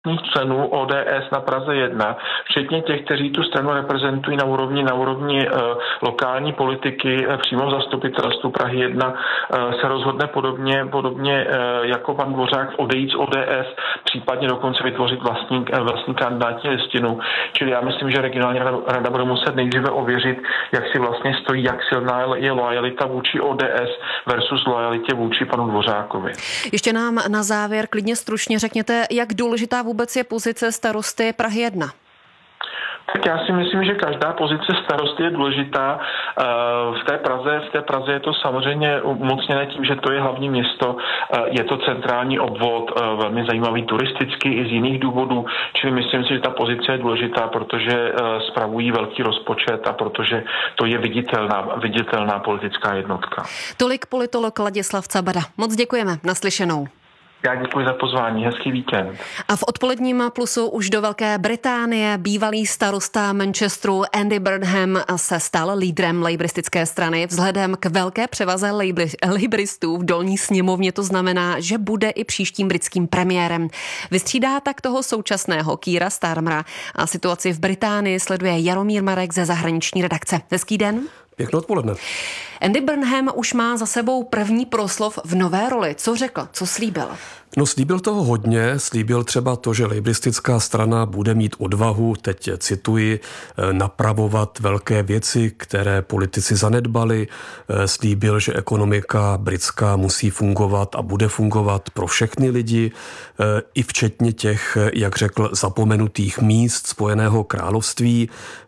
členů ODS na Praze 1, včetně těch, kteří tu stranu reprezentují na úrovni lokální politiky přímo v zastupitelstvu Prahy 1, se rozhodne podobně jako pan Dvořák odejít z ODS, případně dokonce vytvořit vlastní kandidátní listinu. Čili já myslím, že regionální rada bude muset nejdříve ověřit, jak si vlastně stojí, jak silná je loajalita vůči ODS versus loajalitě vůči panu Dvořákovi. Ještě nám na závěr klidně stručně řekněte, jak důležitá vůbec je pozice starosty Prahy 1? Tak já si myslím, že každá pozice starosty je důležitá. V té Praze je to samozřejmě umocněné tím, že to je hlavní město, je to centrální obvod, velmi zajímavý turisticky i z jiných důvodů, čili myslím si, že ta pozice je důležitá, protože spravují velký rozpočet a protože to je viditelná politická jednotka. Tolik politolog Ladislav Cabada. Moc děkujeme, naslyšenou. Já děkuji za pozvání, hezký víkend. A v odpoledním Plusu už do Velké Británie bývalý starosta Manchesteru Andy Burnham se stal lídrem lejbristické strany. Vzhledem k velké převaze lejbristů v dolní sněmovně to znamená, že bude i příštím britským premiérem. Vystřídá tak toho současného Keira Starmera a situaci v Británii sleduje Jaromír Marek ze zahraniční redakce. Hezký den. Pěkné odpoledne. Andy Burnham už má za sebou první proslov v nové roli. Co řekl? Co slíbil? No, slíbil toho hodně, slíbil třeba to, že lejbristická strana bude mít odvahu, teď cituji, napravovat velké věci, které politici zanedbali. Slíbil, že ekonomika britská musí fungovat a bude fungovat pro všechny lidi, i včetně těch, jak řekl, zapomenutých míst Spojeného království.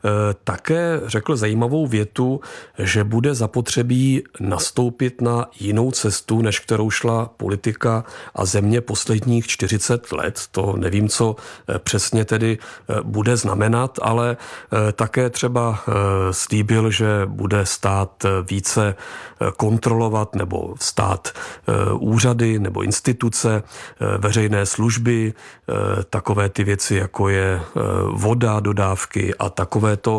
Také řekl zajímavou větu, že bude zapotřebí nastoupit na jinou cestu, než kterou šla politika a země posledních 40 let. To nevím, co přesně tedy bude znamenat, ale také třeba slíbil, že bude stát více kontrolovat nebo stát úřady nebo instituce, veřejné služby, takové ty věci, jako je voda, dodávky a takovéto.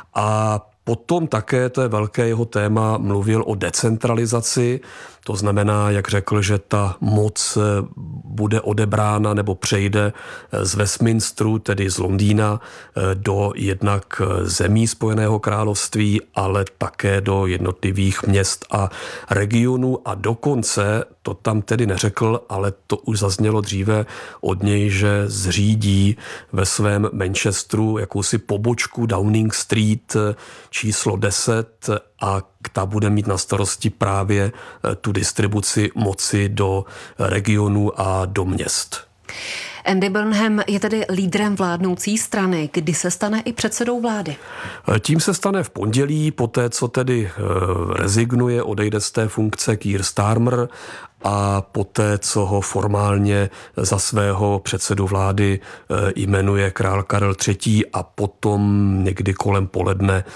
A potom také, to je velké jeho téma, mluvil o decentralizaci, to znamená, jak řekl, že ta moc bude odebrána nebo přejde z Westminsteru, tedy z Londýna, do jednak zemí Spojeného království, ale také do jednotlivých měst a regionů a dokonce, to tam tedy neřekl, ale to už zaznělo dříve od něj, že zřídí ve svém Manchesteru jakousi pobočku Downing Street číslo 10 a ta bude mít na starosti právě tu distribuci moci do regionů a do měst. Andy Burnham je tedy lídrem vládnoucí strany. Kdy se stane i předsedou vlády? Tím se stane v pondělí, poté co tedy rezignuje, odejde z té funkce Keir Starmer a poté, co ho formálně za svého předsedu vlády jmenuje král Karel III. A potom někdy kolem poledne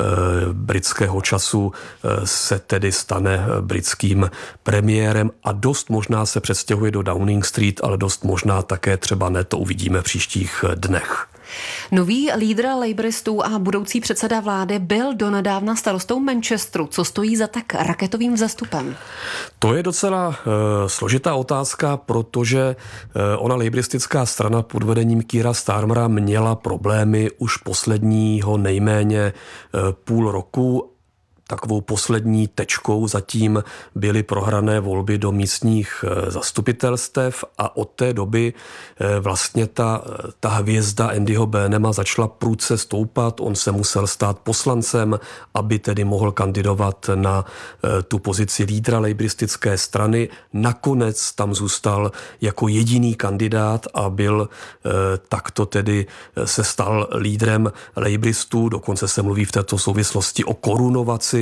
britského času se tedy stane britským premiérem a dost možná se přestěhuje do Downing Street, ale dost možná také třeba ne, to uvidíme v příštích dnech. Nový lídr lejbristů a budoucí předseda vlády byl donedávna starostou Manchesteru. Co stojí za tak raketovým vzestupem? To je docela složitá otázka, protože ona lejbristická strana pod vedením Keira Starmera měla problémy už posledního nejméně půl roku. Takovou poslední tečkou zatím byly prohrané volby do místních zastupitelstev a od té doby vlastně ta hvězda Andyho Burnhama začala prudce stoupat. On se musel stát poslancem, aby tedy mohl kandidovat na tu pozici lídra lejbristické strany. Nakonec tam zůstal jako jediný kandidát a byl takto tedy se stal lídrem lejbristů. Dokonce se mluví v této souvislosti o korunovaci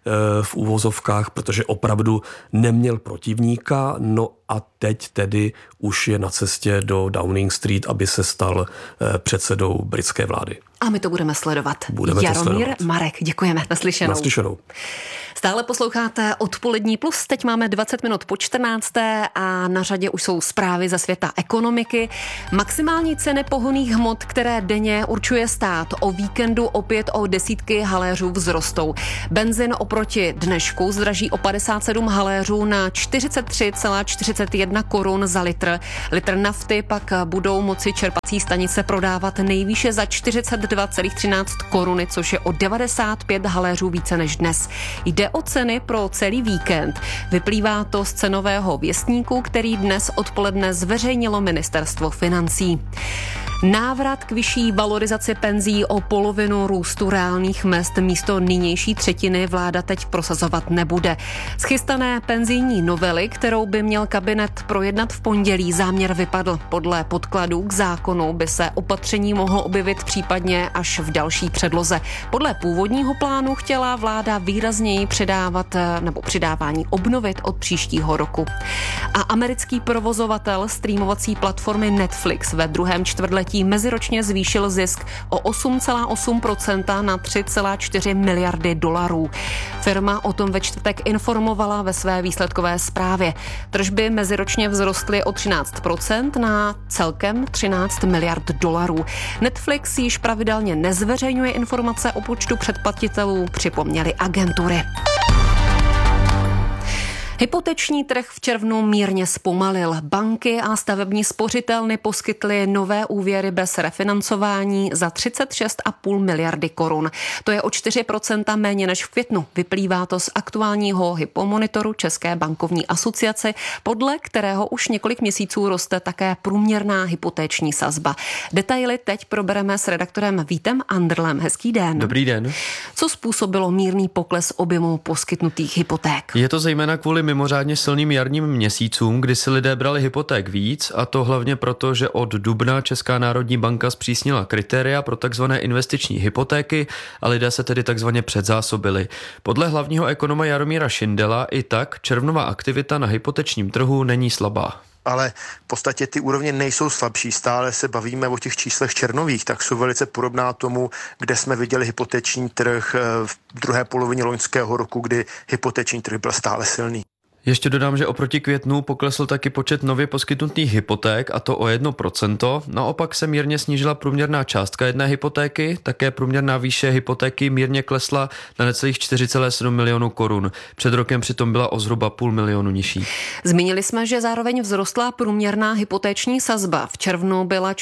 v uvozovkách, protože opravdu neměl protivníka, no a teď tedy už je na cestě do Downing Street, aby se stal předsedou britské vlády. A my to budeme sledovat. Jaromír Marek, děkujeme. Naslyšenou. Stále posloucháte Odpolední plus, teď máme 20 minut po 14. a na řadě už jsou zprávy ze světa ekonomiky. Maximální ceny pohonných hmot, které denně určuje stát, o víkendu opět o desítky haléřů vzrostou. Benzin oproti dnešku zdraží o 57 haléřů na 43,41 korun za litr. Litr nafty pak budou moci čerpací stanice prodávat nejvýše za 42,13 koruny, což je o 95 haléřů více než dnes. Jde o ceny pro celý víkend. Vyplývá to z cenového věstníku, který dnes odpoledne zveřejnilo ministerstvo financí. Návrat k vyšší valorizaci penzí o polovinu růstu reálných mezd místo nynější třetiny vláda teď prosazovat nebude. Z chystané penzijní novely, kterou by měl kabinet projednat v pondělí, záměr vypadl. Podle podkladů k zákonu by se opatření mohlo objevit případně až v další předloze. Podle původního plánu chtěla vláda výrazněji přidávání obnovit od příštího roku. A americký provozovatel streamovací platformy Netflix ve druhém čtvrtletí meziročně zvýšil zisk o 8,8% na 3,4 miliardy dolarů. Firma o tom ve čtvrtek informovala ve své výsledkové zprávě. Tržby meziročně vzrostly o 13% na celkem 13 miliard dolarů. Netflix již pravidelně nezveřejňuje informace o počtu předplatitelů, připomněly agentury. Hypoteční trh v červnu mírně zpomalil. Banky a stavební spořitelny poskytly nové úvěry bez refinancování za 36,5 miliardy korun. To je o 4% méně než v květnu. Vyplývá to z aktuálního hypomonitoru České bankovní asociace, podle kterého už několik měsíců roste také průměrná hypotéční sazba. Detaily teď probereme s redaktorem Vítem Andrlem. Hezký den. Dobrý den. Co způsobilo mírný pokles objemu poskytnutých hypoték? Je to zejména kvůli mimořádně silným jarním měsícům, kdy si lidé brali hypoték víc, a to hlavně proto, že od dubna Česká národní banka zpřísnila kritéria pro takzvané investiční hypotéky a lidé se tedy takzvaně předzásobili. Podle hlavního ekonoma Jaromíra Šindela i tak červnová aktivita na hypotečním trhu není slabá. Ale v podstatě ty úrovně nejsou slabší. Stále se bavíme o těch číslech červnových, tak jsou velice podobná tomu, kde jsme viděli hypoteční trh v druhé polovině loňského roku, kdy hypoteční trh byl stále silný. Ještě dodám, že oproti květnu poklesl taky počet nově poskytnutých hypoték, a to o 1%. Naopak se mírně snížila průměrná částka jedné hypotéky, také průměrná výše hypotéky mírně klesla na necelých 4,7 milionů korun. Před rokem přitom byla o zhruba 0,5 milionu nižší. Zmínili jsme, že zároveň vzrostla průměrná hypotéční sazba. V červnu byla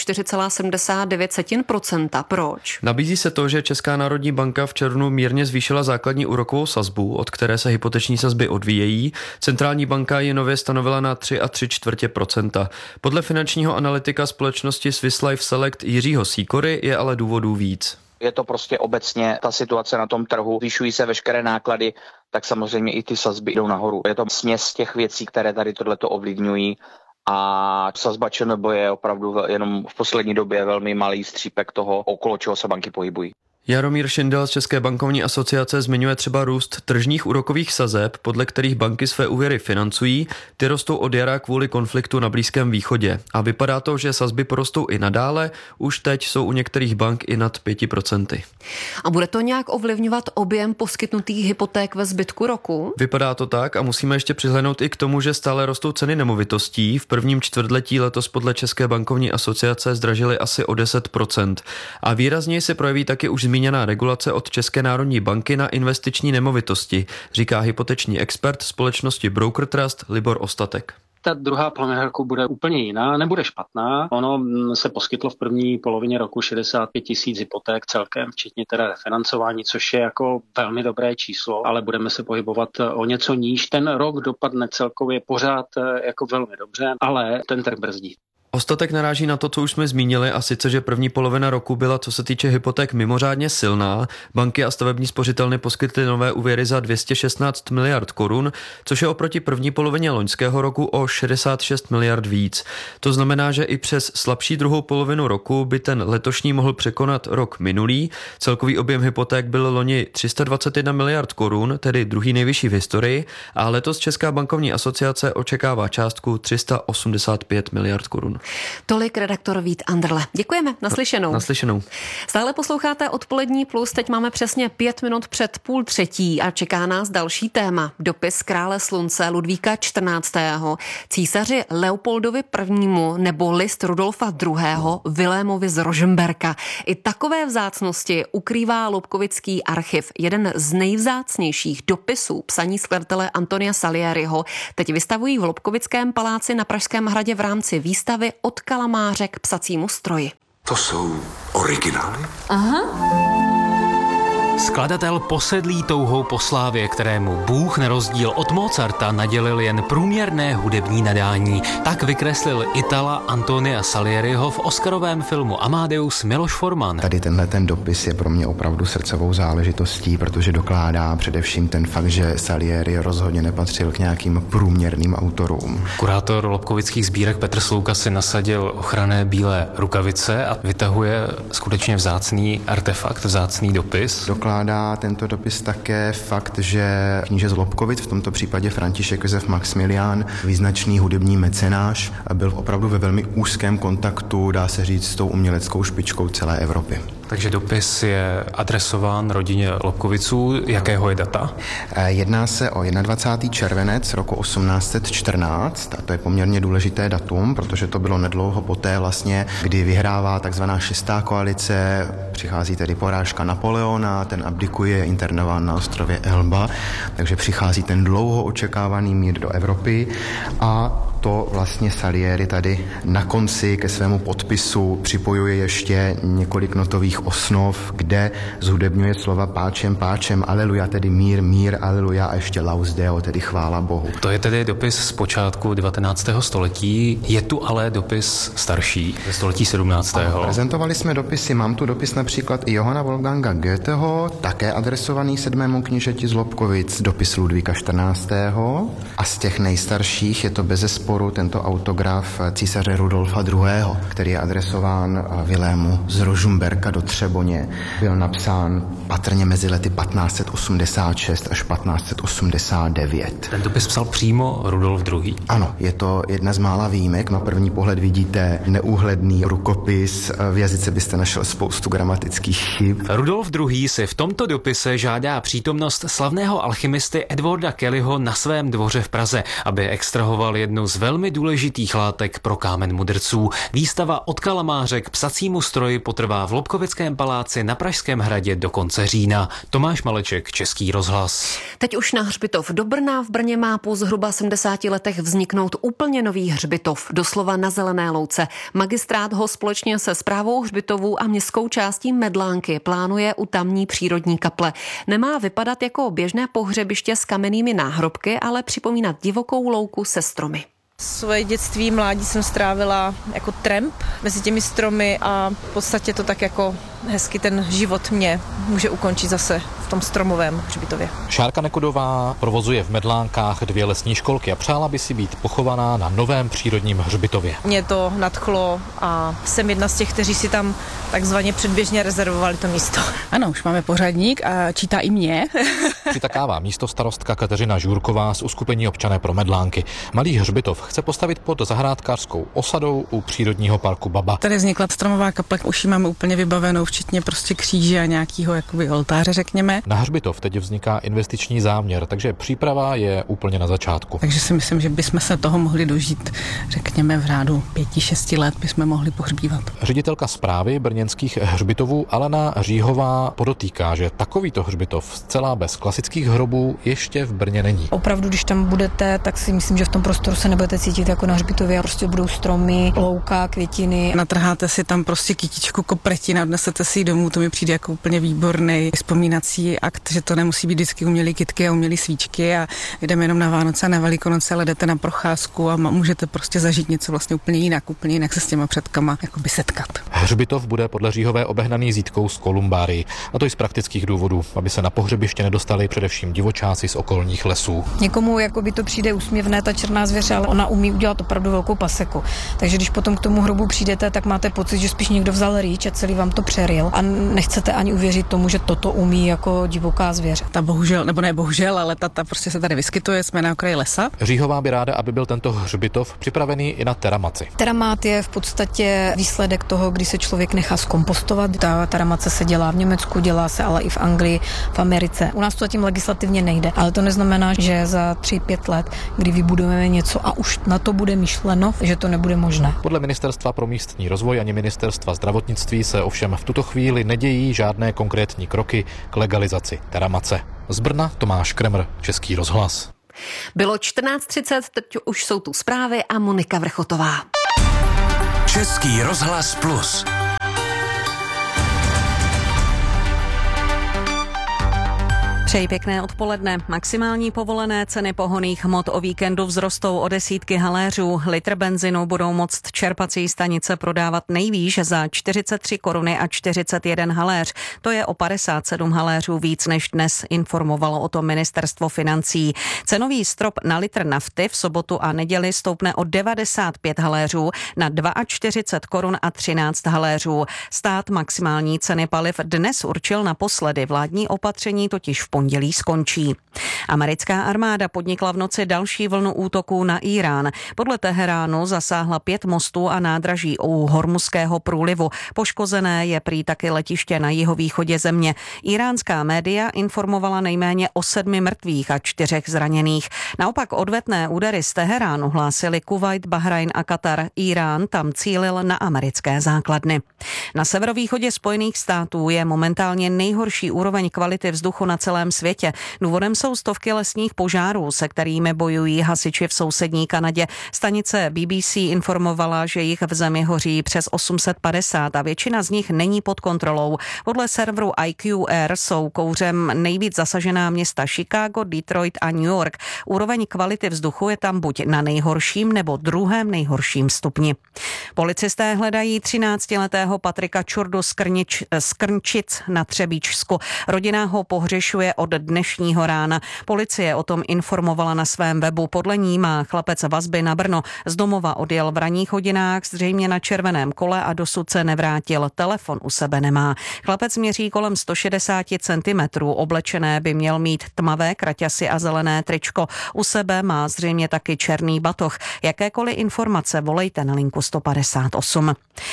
4,79%. Proč? Nabízí se to, že Česká národní banka v červnu mírně zvýšila základní úrokovou sazbu, od které se hypoteční sazby odvíjejí. Centrální banka ji nově stanovila na 3,75%. Podle finančního analytika společnosti Swiss Life Select Jiřího Sýkory je ale důvodů víc. Je to prostě obecně ta situace na tom trhu, zvyšují se veškeré náklady, tak samozřejmě i ty sazby jdou nahoru. Je to směs těch věcí, které tady tohleto ovlivňují, a sazba ČNB je opravdu jenom v poslední době velmi malý střípek toho, okolo čeho se banky pohybují. Jaromír Šindel z České bankovní asociace zmiňuje třeba růst tržních úrokových sazeb, podle kterých banky své úvěry financují. Ty rostou od jara kvůli konfliktu na Blízkém východě. A vypadá to, že sazby porostou i nadále, už teď jsou u některých bank i nad 5%. A bude to nějak ovlivňovat objem poskytnutých hypoték ve zbytku roku? Vypadá to tak a musíme ještě přihlédnout i k tomu, že stále rostou ceny nemovitostí. V prvním čtvrtletí letos podle České bankovní asociace zdražily asi o 10%. A výrazněji se projeví taky už zmíněná regulace od České národní banky na investiční nemovitosti, říká hypoteční expert společnosti Broker Trust Libor Ostatek. Ta druhá polovina roku bude úplně jiná, nebude špatná. Ono se poskytlo v první polovině roku 65 000 hypoték celkem, včetně teda refinancování, což je jako velmi dobré číslo, ale budeme se pohybovat o něco níž. Ten rok dopadne celkově pořád jako velmi dobře, ale ten trh brzdí. Ostatek naráží na to, co už jsme zmínili, a sice, že první polovina roku byla, co se týče hypoték, mimořádně silná. Banky a stavební spořitelny poskytly nové úvěry za 216 miliard korun, což je oproti první polovině loňského roku o 66 miliard víc. To znamená, že i přes slabší druhou polovinu roku by ten letošní mohl překonat rok minulý. Celkový objem hypoték byl loni 321 miliard korun, tedy druhý nejvyšší v historii, a letos Česká bankovní asociace očekává částku 385 miliard korun. Tolik redaktor Vít Anderle. Děkujeme, naslyšenou. Naslyšenou. Stále posloucháte Odpolední plus, teď máme přesně 5 minut před 2:30 a čeká nás další téma. Dopis krále slunce Ludvíka XIV. Císaři Leopoldovi I. nebo list Rudolfa II. Vilémovi z Rožmberka. I takové vzácnosti ukrývá Lobkovický archiv. Jeden z nejvzácnějších dopisů psaní skladatele Antonia Salieriho teď vystavují v Lobkovickém paláci na Pražském hradě v rámci výstavy Od kalamáře k psacímu stroji. To jsou originály? Aha. Skladatel posedlý touhou po slávě, kterému Bůh na rozdíl od Mozarta nadělil jen průměrné hudební nadání. Tak vykreslil Itala Antonia Salieriho v oscarovém filmu Amadeus Miloš Forman. Tady ten dopis je pro mě opravdu srdcovou záležitostí, protože dokládá především ten fakt, že Salieri rozhodně nepatřil k nějakým průměrným autorům. Kurátor Lobkovických sbírek Petr Slouka si nasadil ochranné bílé rukavice a vytahuje skutečně vzácný artefakt, vzácný dopis. Dokládá tento dopis také fakt, že kníže z Lobkovic, v tomto případě František Josef Maxmilián, význačný hudební mecenáš, byl opravdu ve velmi úzkém kontaktu, dá se říct, s tou uměleckou špičkou celé Evropy. Takže dopis je adresován rodině Lobkoviců. Jakého je data? Jedná se o 21. červenec roku 1814 a to je poměrně důležité datum, protože to bylo nedlouho poté vlastně, kdy vyhrává takzvaná 6. koalice, přichází tedy porážka Napoleona, ten abdikuje, je internován na ostrově Elba, takže přichází ten dlouho očekávaný mír do Evropy a to vlastně Salieri tady na konci ke svému podpisu připojuje ještě několik notových osnov, kde zhudebňuje slova páčem, aleluja, tedy mír, aleluja a ještě laus Deo, tedy chvála Bohu. To je tedy dopis z počátku 19. století, je tu ale dopis starší, ze století 17. Prezentovali jsme dopisy, mám tu dopis například i Johanna Wolfganga Goetheho, také adresovaný 7. knížeti z Lobkovic, dopis Ludvíka XIV. A z těch nejstarších je to bezesporu tento autograf císaře Rudolfa II., který je adresován Vilému z Rožmberka do Třeboně. Byl napsán patrně mezi lety 1586 až 1589. Ten dopis psal přímo Rudolf II. Ano, je to jedna z mála výjimek. Na první pohled vidíte neúhledný rukopis, v jazyce byste našel spoustu gramatických chyb. Rudolf II. Si v tomto dopise žádá přítomnost slavného alchymisty Edwarda Kellyho na svém dvoře v Praze, aby extrahoval jednu z velmi důležitých látek pro kámen mudrců. Výstava Od kalamáře k psacímu stroji potrvá v Lobkovickém paláci na Pražském hradě do konce října. Tomáš Maleček, Český rozhlas. Teď už na hřbitov do Brna. V Brně má po zhruba 70 letech vzniknout úplně nový hřbitov, doslova na zelené louce. Magistrát ho společně se správou hřbitovů a městskou částí Medlánky plánuje u tamní přírodní kaple. Nemá vypadat jako běžné pohřebiště s kamennými náhrobky, ale připomínat divokou louku se stromy. Svoje dětství, mládí jsem strávila jako tramp mezi těmi stromy a v podstatě to tak jako hezky ten život mě může ukončit zase v tom stromovém hřbitově. Šárka Nekudová provozuje v Medlánkách 2 lesní školky a přála by si být pochovaná na novém přírodním hřbitově. Mě to nadchlo a jsem jedna z těch, kteří si tam takzvaně předběžně rezervovali to místo. Ano, už máme pořadník a čítá i mě. Přitakává místostarostka Kateřina Žůrková z uskupení Občané pro Medlánky. Malý hřbitov chce postavit pod zahrádkářskou osadou u přírodního parku Baba. Tady vznikla stromová kaple, už ji máme úplně vybavenou, včetně prostě kříže a nějakého jakoby oltáře, řekněme. Na hřbitov teď vzniká investiční záměr, takže příprava je úplně na začátku. Takže si myslím, že bychom se toho mohli dožít, řekněme v řádu 5-6 let bychom mohli pohřbívat. Ředitelka správy brněnských hřbitovů Alena Říhová podotýká, že takovýto hřbitov zcela bez klasických hrobů ještě v Brně není. Opravdu, když tam budete, tak si myslím, že v tom prostoru se nebudete cítit jako na hřbitově, prostě budou stromy, louka, květiny. Natrháte si tam prostě kytičku kopretin a odnesete si ji domů, to mi přijde jako úplně výborný vzpomínací akt, že to nemusí být vždycky umělý kytky a umělý svíčky a jdeme jenom na Vánoce a na Velikonoce, ale jdete na procházku a můžete prostě zažít něco vlastně úplně jinak se s těma předkama jakoby setkat. Hřbitov bude podle Říhové obehnaný zítkou z kolumbárií, a to i z praktických důvodů, aby se na pohřebiště nedostali především divočáci z okolních lesů. Někomu jakoby to přijde úsměvné ta černá zvěř, ale ona umí udělat opravdu velkou paseku. Takže když potom k tomu hrobu přijdete, tak máte pocit, že spíš někdo vzal rýč a celý vám to přeryl a nechcete ani uvěřit tomu, že toto umí jako to divoká zvěř. Ta bohužel, nebo ne bohužel, ale ta prostě se tady vyskytuje, jsme na okraji lesa. Říhová by ráda, aby byl tento hřbitov připravený i na teramaci. Teramát je v podstatě výsledek toho, kdy se člověk nechá zkompostovat. Ta teramace se dělá v Německu, dělá se ale i v Anglii, v Americe. U nás to zatím legislativně nejde, ale to neznamená, že za 3-5 let, kdy vybudujeme něco a už na to bude myšleno, že to nebude možné. Podle Ministerstva pro místní rozvoj ani Ministerstva zdravotnictví se ovšem v tuto chvíli nedějí žádné konkrétní kroky k legalizaci teramace. Z Brna Tomáš Kremr, Český rozhlas. Bylo 14:30, teď už jsou tu zprávy a Monika Vrchotová. Český rozhlas Plus. Přeji pěkné odpoledne. Maximální povolené ceny pohonných hmot o víkendu vzrostou o desítky haléřů. Litr benzinu budou moct čerpací stanice prodávat nejvýš za 43 koruny a 41 haléř. To je o 57 haléřů víc než dnes, informovalo o tom ministerstvo financí. Cenový strop na litr nafty v sobotu a neděli stoupne o 95 haléřů na 42 korun a 13 haléřů. Stát maximální ceny paliv dnes určil naposledy. Vládní opatření totiž v pondělí skončí. Americká armáda podnikla v noci další vlnu útoků na Irán. Podle Teheránu zasáhla 5 mostů a nádraží u Hormuzského průlivu. Poškozené je prý taky letiště na jihovýchodě země. Iránská média informovala nejméně o 7 mrtvých a 4 zraněných. Naopak odvetné údery z Teheránu hlásili Kuvajt, Bahrajn a Katar. Irán tam cílil na americké základny. Na severovýchodě Spojených států je momentálně nejhorší úroveň kvality vzduchu na celém světě. Důvodem jsou stovky lesních požárů, se kterými bojují hasiči v sousední Kanadě. Stanice BBC informovala, že jich v zemi hoří přes 850 a většina z nich není pod kontrolou. Podle serveru IQR jsou kouřem nejvíc zasažená města Chicago, Detroit a New York. Úroveň kvality vzduchu je tam buď na nejhorším nebo druhém nejhorším stupni. Policisté hledají 13letého Patrika Čurdu z Krnčic na Třebíčsku. Rodina ho pohřešuje od dnešního rána. Policie o tom informovala na svém webu. Podle ní má chlapec vazby na Brno. Z domova odjel v ranních hodinách, zřejmě na červeném kole a dosud se nevrátil. Telefon u sebe nemá. Chlapec měří kolem 160 cm. Oblečené by měl mít tmavé kraťasy a zelené tričko. U sebe má zřejmě taky černý batoh. Jakékoliv informace volejte na linku 158.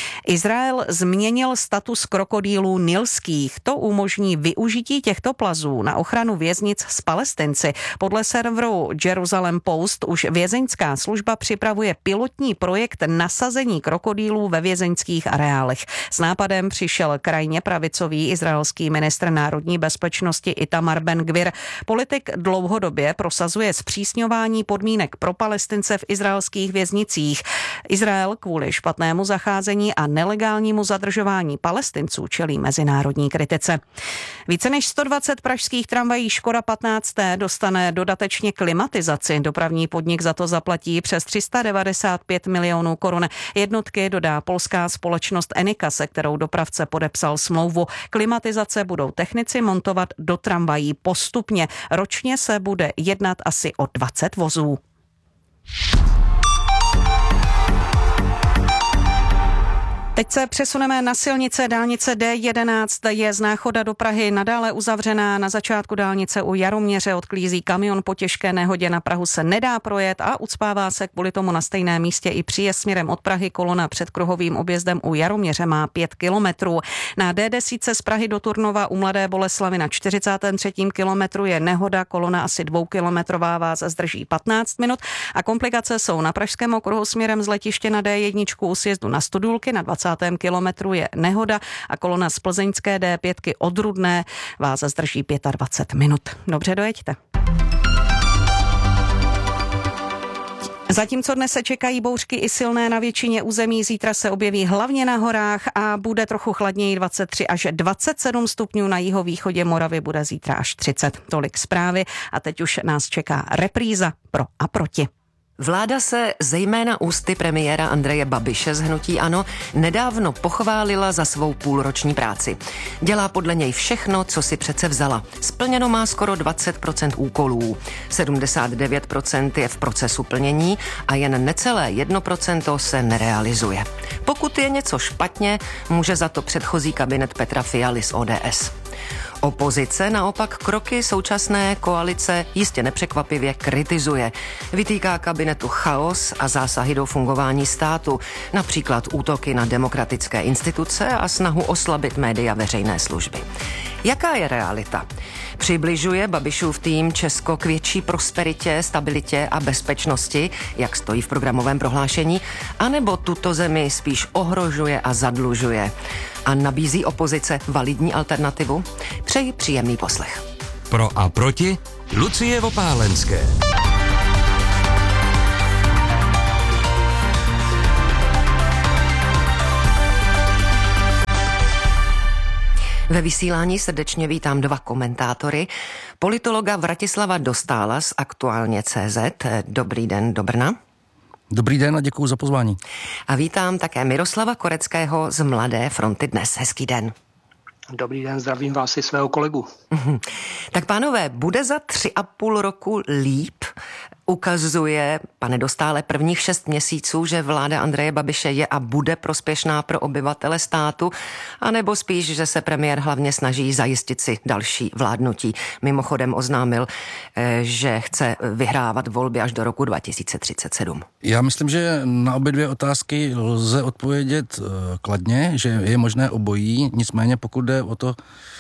Izrael změnil status krokodýlů nilských. To umožní využití těchto plazů na ochranu věznic s Palestinci. Podle serveru Jerusalem Post už vězeňská služba připravuje pilotní projekt nasazení krokodýlů ve vězeňských areálech. S nápadem přišel krajně pravicový izraelský ministr národní bezpečnosti Itamar Ben-Gvir. Politik dlouhodobě prosazuje zpřísňování podmínek pro Palestince v izraelských věznicích. Izrael kvůli špatnému zacházení a nelegálnímu zadržování Palestinců čelí mezinárodní kritice. Více než 120 pražských tramvají Škoda 15. dostane dodatečně klimatizaci. Dopravní podnik za to zaplatí přes 395 milionů korun. Jednotky dodá polská společnost Enika, se kterou dopravce podepsal smlouvu. Klimatizace budou technici montovat do tramvají postupně. Ročně se bude jednat asi o 20 vozů. Teď se přesuneme na silnice. Dálnice D11 je z Náchoda do Prahy nadále uzavřená. Na začátku dálnice u Jaroměře odklízí kamion. Po těžké nehodě na Prahu se nedá projet a ucpává se kvůli tomu na stejném místě i příjezd směrem od Prahy. Kolona před kruhovým objezdem u Jaroměře má 5 kilometrů. Na D10 z Prahy do Turnova u Mladé Boleslavi na 43. kilometru je nehoda. Kolona asi 2kilometrová vás zdrží 15 minut a komplikace jsou na pražském okruhu směrem z letiště na D1 u sjezdu na Studulky. Na 20. kilometru je nehoda a kolona z plzeňské D5 od Rudné vás zdrží 25 minut. Dobře, dojeďte. Zatímco dnes se čekají bouřky i silné na většině území, zítra se objeví hlavně na horách a bude trochu chladněji 23 až 27 stupňů. Na jihovýchodě Moravy bude zítra až 30. Tolik zprávy a teď už nás čeká repríza pro a proti. Vláda se zejména ústy premiéra Andreje Babiše z hnutí ANO nedávno pochválila za svou půlroční práci. Dělá podle něj všechno, co si přece vzala. Splněno má skoro 20% úkolů. 79% je v procesu plnění a jen necelé 1% se nerealizuje. Pokud je něco špatně, může za to předchozí kabinet Petra Fialy z ODS. Opozice naopak kroky současné koalice jistě nepřekvapivě kritizuje. Vytýká kabinetu chaos a zásahy do fungování státu, například útoky na demokratické instituce a snahu oslabit média veřejné služby. Jaká je realita? Přibližuje Babišův tým Česko k větší prosperitě, stabilitě a bezpečnosti, jak stojí v programovém prohlášení, anebo tuto zemi spíš ohrožuje a zadlužuje? A nabízí opozice validní alternativu? Přeji příjemný poslech. Pro a proti Lucie Vopálenské. Ve vysílání srdečně vítám dva komentátory. Politologa Vratislava Dostála z Aktuálně.cz. Dobrý den do Brna. Dobrý den a děkuji za pozvání. A vítám také Miroslava Koreckého z Mladé fronty Dnes. Hezký den. Dobrý den, zdravím vás i svého kolegu. Tak pánové, bude za 3,5 roku líp? Ukazuje, pane Dostále, prvních 6 měsíců, že vláda Andreje Babiše je a bude prospěšná pro obyvatele státu, anebo spíš, že se premiér hlavně snaží zajistit si další vládnutí. Mimochodem oznámil, že chce vyhrávat volby až do roku 2037. Já myslím, že na obě dvě otázky lze odpovědět kladně, že je možné obojí, nicméně pokud jde o to,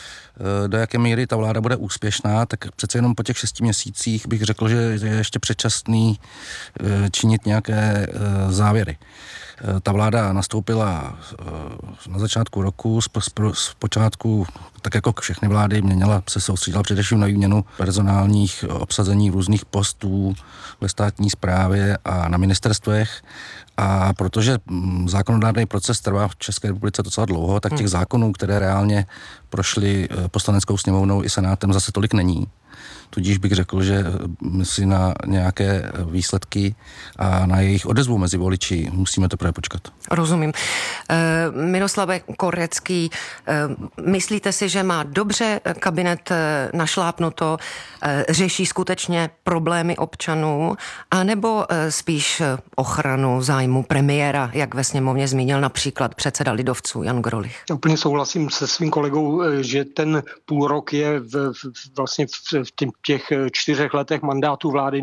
do jaké míry ta vláda bude úspěšná, tak přece jenom po těch 6 měsících bych řekl, že je ještě předčasný činit nějaké závěry. Ta vláda nastoupila na začátku roku, zpočátku, tak jako všechny vlády, se soustředila především na výměnu personálních obsazení různých postů ve státní správě a na ministerstvech. A protože zákonodárný proces trvá v České republice docela dlouho, tak těch zákonů, které reálně prošly Poslaneckou sněmovnou i Senátem, zase tolik není. Tudíž bych řekl, že si na nějaké výsledky a na jejich odezvu mezi voliči musíme teprve počkat. Rozumím. Miroslave Korecký, myslíte si, že má dobře kabinet našlápnuto, řeší skutečně problémy občanů, anebo spíš ochranu zájmu premiéra, jak ve sněmovně zmínil například předseda lidovců Jan Grolich? Úplně souhlasím se svým kolegou, že ten půl rok je vlastně v těch 4 letech mandátu vlády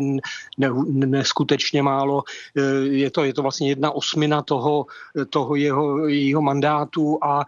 neskutečně málo. Je to vlastně 1/8 toho jeho mandátu a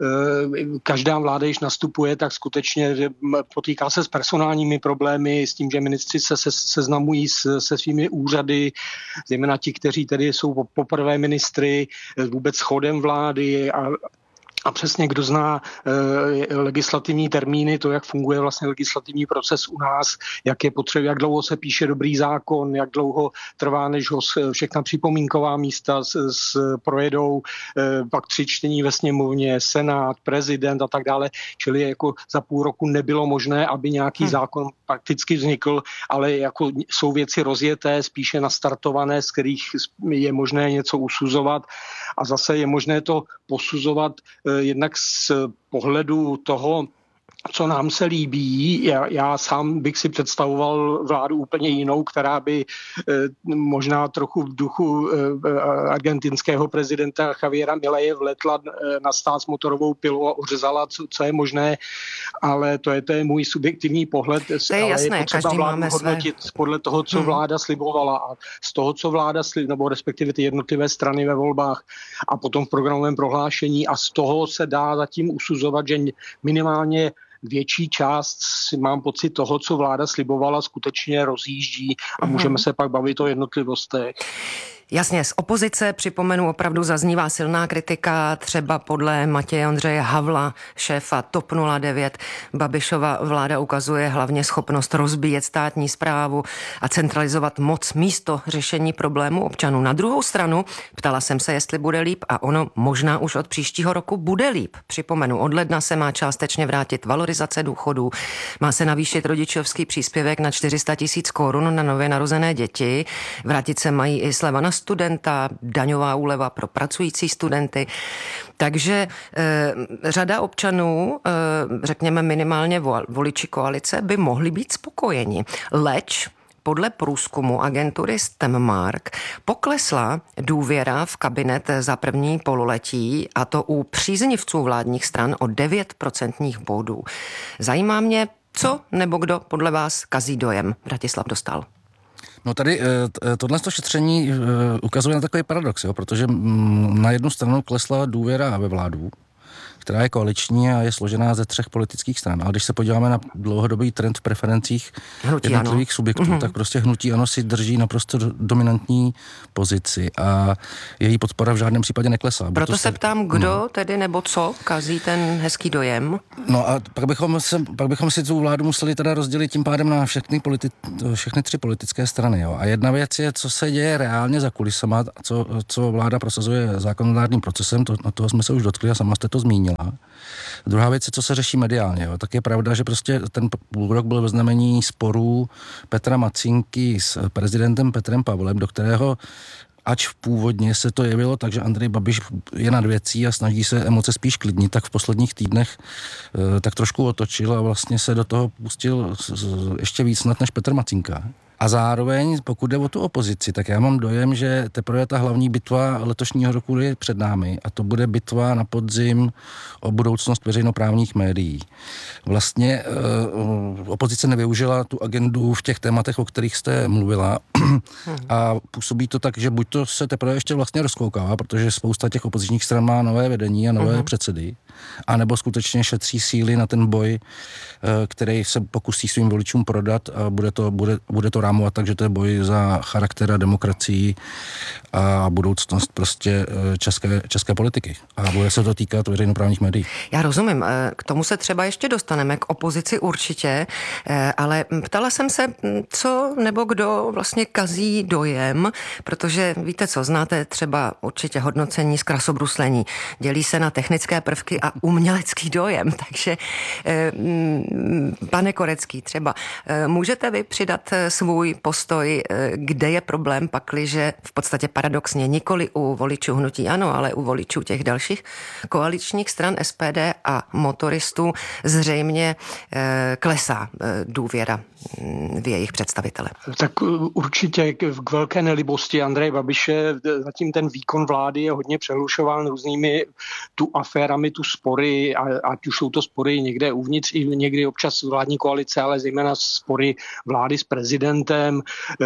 každá vláda, když nastupuje, tak skutečně potýká se s personálními problémy, s tím, že ministři se seznamují se svými úřady, zejména ti, kteří tedy jsou poprvé ministry, vůbec chodem vlády a přesně kdo zná legislativní termíny, to, jak funguje vlastně legislativní proces u nás, jak je potřeba, jak dlouho se píše dobrý zákon, jak dlouho trvá, než ho všechna připomínková místa projedou, pak 3 čtení ve sněmovně, senát, prezident a tak dále. Čili jako za půl roku nebylo možné, aby nějaký zákon prakticky vznikl, ale jako jsou věci rozjeté, spíše nastartované, z kterých je možné něco usuzovat a zase je možné to posuzovat jednak z pohledu toho, co nám se líbí. Já sám bych si představoval vládu úplně jinou, která by možná trochu v duchu argentinského prezidenta Javiera Mileje vletla na stát s motorovou pilou a ořezala, co je možné, ale to je můj subjektivní pohled. To je jasné, je potřeba vládu hodnotit podle toho, co vláda slibovala a z toho, co vláda nebo respektive ty jednotlivé strany ve volbách a potom v programovém prohlášení a z toho se dá zatím usuzovat, že minimálně větší část, mám pocit, toho, co vláda slibovala, skutečně rozjíždí a můžeme se pak bavit o jednotlivostech. Jasně, z opozice, připomenu, opravdu zaznívá silná kritika, třeba podle Matěje Ondřeje Havla, šéfa TOP 09. Babišova vláda ukazuje hlavně schopnost rozbíjet státní správu a centralizovat moc místo řešení problémů občanů. Na druhou stranu, ptala jsem se, jestli bude líp a ono možná už od příštího roku bude líp. Připomenu, od ledna se má částečně vrátit valorizace důchodů, má se navýšit rodičovský příspěvek na 400 000 korun na nově narozené děti, vrátit se mají i sleva na studenta, daňová úleva pro pracující studenty. Takže řada občanů, řekněme minimálně voliči koalice, by mohli být spokojeni. Leč podle průzkumu agentury Stemmark poklesla důvěra v kabinet za první pololetí, a to u příznivců vládních stran o 9% bodů. Zajímá mě, co nebo kdo podle vás kazí dojem? Vratislav Dostál. No tady tohle šetření ukazuje na takový paradox, jo, protože na jednu stranu klesla důvěra ve vládu, která je koaliční a je složená ze 3 politických stran. Ale když se podíváme na dlouhodobý trend v preferencích jednotlivých subjektů, tak prostě hnutí ANO si drží naprosto dominantní pozici a její podpora v žádném případě neklesá. Proto se ptám, kdo tedy nebo co kazí ten hezký dojem? No a pak bychom si tu vládu museli teda rozdělit tím pádem na všechny 3 politické strany. Jo. A jedna věc je, co se děje reálně za kulisama, co vláda prosazuje zákonodárným procesem, toho jsme se už dotkli a sama jste to zmínila. Druhá věc je, co se řeší mediálně. Jo. Tak je pravda, že prostě ten půlrok byl ve znamení sporů Petra Macínky s prezidentem Petrem Pavlem, do kterého, ač původně se to jevilo tak, že Andrej Babiš je nad věcí a snaží se emoce spíš klidnit, tak v posledních týdnech tak trošku otočil a vlastně se do toho pustil ještě víc snad než Petr Macínka. A zároveň, pokud jde o tu opozici, tak já mám dojem, že teprve ta hlavní bitva letošního roku je před námi a to bude bitva na podzim o budoucnost veřejnoprávních médií. Vlastně opozice nevyužila tu agendu v těch tématech, o kterých jste mluvila a působí to tak, že buď to se teprve ještě vlastně rozkoukává, protože spousta těch opozičních stran má nové vedení a nové předsedy, anebo skutečně šetří síly na ten boj, který se pokusí svým voličům prodat a bude to rámovat tak, že to je boj za charakter a demokracii a budoucnost prostě české politiky. A bude se to týkat veřejnoprávních médií. Já rozumím. K tomu se třeba ještě dostaneme, k opozici určitě, ale ptala jsem se, co nebo kdo vlastně kazí dojem, protože víte co, znáte třeba určitě hodnocení z krasobruslení. Dělí se na technické prvky a umělecký dojem, takže pane Korecký, třeba můžete vy přidat svůj postoj, kde je problém, pakliže v podstatě paradoxně nikoli u voličů hnutí ANO, ale u voličů těch dalších koaličních stran SPD a motoristů zřejmě klesá důvěra v jejich představitele. Tak určitě k velké nelibosti Andreje Babiše zatím ten výkon vlády je hodně přehlušován různými tu aférami, tu spory, ať už jsou to spory někde uvnitř i někdy občas vládní koalice, ale zejména spory vlády s prezidentem,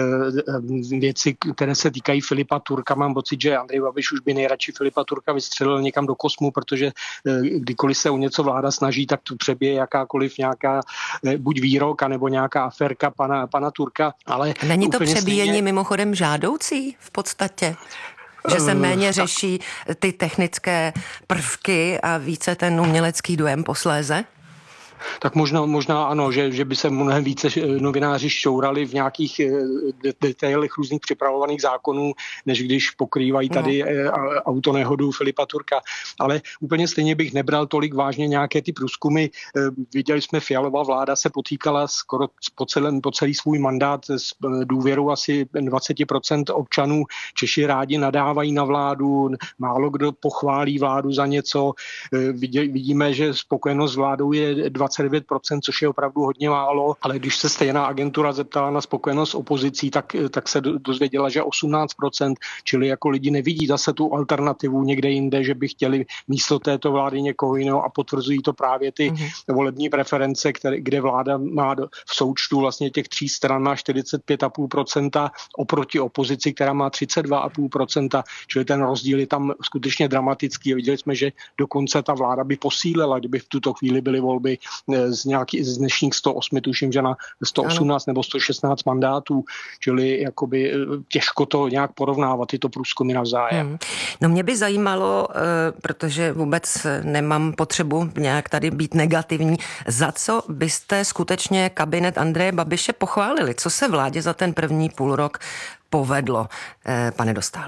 věci, které se týkají Filipa Turka. Mám pocit, že Andrej Babiš už by nejradši Filipa Turka vystřelil někam do kosmu, protože kdykoliv se o něco vláda snaží, tak tu přebije jakákoliv nějaká buď výrok, nebo nějaká aférka pana Turka. Ale není to přebíjení mimochodem žádoucí v podstatě? Že se méně řeší ty technické prvky a více ten umělecký dojem posléze? Tak možná ano, že by se mnohem více novináři šťourali v nějakých detailech různých připravovaných zákonů, než když pokrývají tady autonehodu Filipa Turka. Ale úplně stejně bych nebral tolik vážně nějaké ty průzkumy. Viděli jsme, Fialová vláda se potýkala skoro po celý svůj mandát s důvěrou asi 20% občanů. Češi rádi nadávají na vládu, málo kdo pochválí vládu za něco. Vidíme, že spokojenost s vládou je 29%, což je opravdu hodně málo, ale když se stejná agentura zeptala na spokojenost opozicí, tak se dozvěděla, že 18%, čili jako lidi nevidí zase tu alternativu někde jinde, že by chtěli místo této vlády někoho jiného a potvrzují to právě ty volební preference, kde vláda má v součtu vlastně těch 3 stran má 45,5% oproti opozici, která má 32,5%, čili ten rozdíl je tam skutečně dramatický. Viděli jsme, že dokonce ta vláda by posílila, kdyby v tuto chvíli byly volby z dnešních 108, tuším, že na 118 nebo 116 mandátů, čili jakoby těžko to nějak porovnávat, tyto průzkumy navzájem. No mě by zajímalo, protože vůbec nemám potřebu nějak tady být negativní, za co byste skutečně kabinet Andreje Babiše pochválili? Co se vládě za ten první půlrok povedlo, pane Dostále?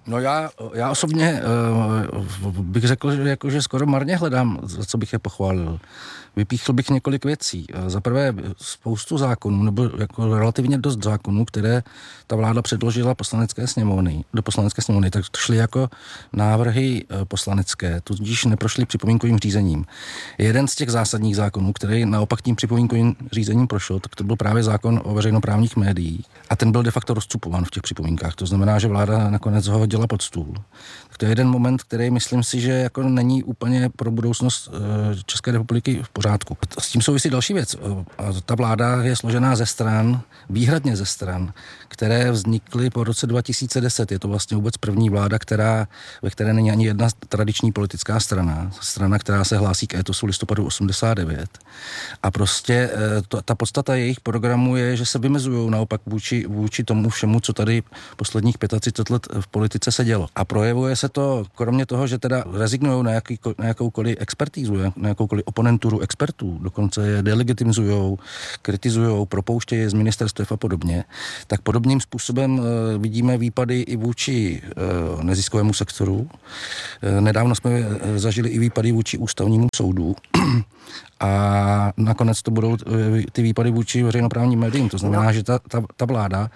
No já osobně bych řekl, že skoro marně hledám, za co bych je pochválil. Vypíchl bych několik věcí. Za prvé spoustu zákonů, nebo jako relativně dost zákonů, které ta vláda předložila do Poslanecké sněmovny, tak šly jako návrhy poslanecké, tudíž neprošly připomínkovým řízením. Jeden z těch zásadních zákonů, který naopak tím připomínkovým řízením prošel, tak to byl právě zákon o veřejnoprávních médiích. A ten byl de facto rozcupován v těch připomínkách. To znamená, že vláda nakonec ho hodila pod stůl. Tak to je jeden moment, který myslím si, že jako není úplně pro budoucnost České republiky v pořádku. S tím souvisí další věc. Ta vláda je složená ze stran, výhradně ze stran, které vznikly po roce 2010. Je to vlastně vůbec první vláda, ve které není ani jedna tradiční politická strana, která se hlásí k étosu listopadu 89. A prostě ta podstata jejich programu je, že se vymezují naopak vůči tomu všemu, co tady posledních 35 let v politice se dělo. A projevuje se to, kromě toho, že teda rezignují na jakoukoliv expertízu, na jakoukoliv oponenturu expertů, dokonce je delegitimizujou, kritizujou, propouštějí z ministerstev a podobně, tak podobným způsobem vidíme výpady i vůči neziskovému sektoru. Nedávno jsme zažili i výpady vůči ústavnímu soudu. A nakonec to budou ty výpady vůči veřejnoprávním médiím. To znamená, že ta vláda,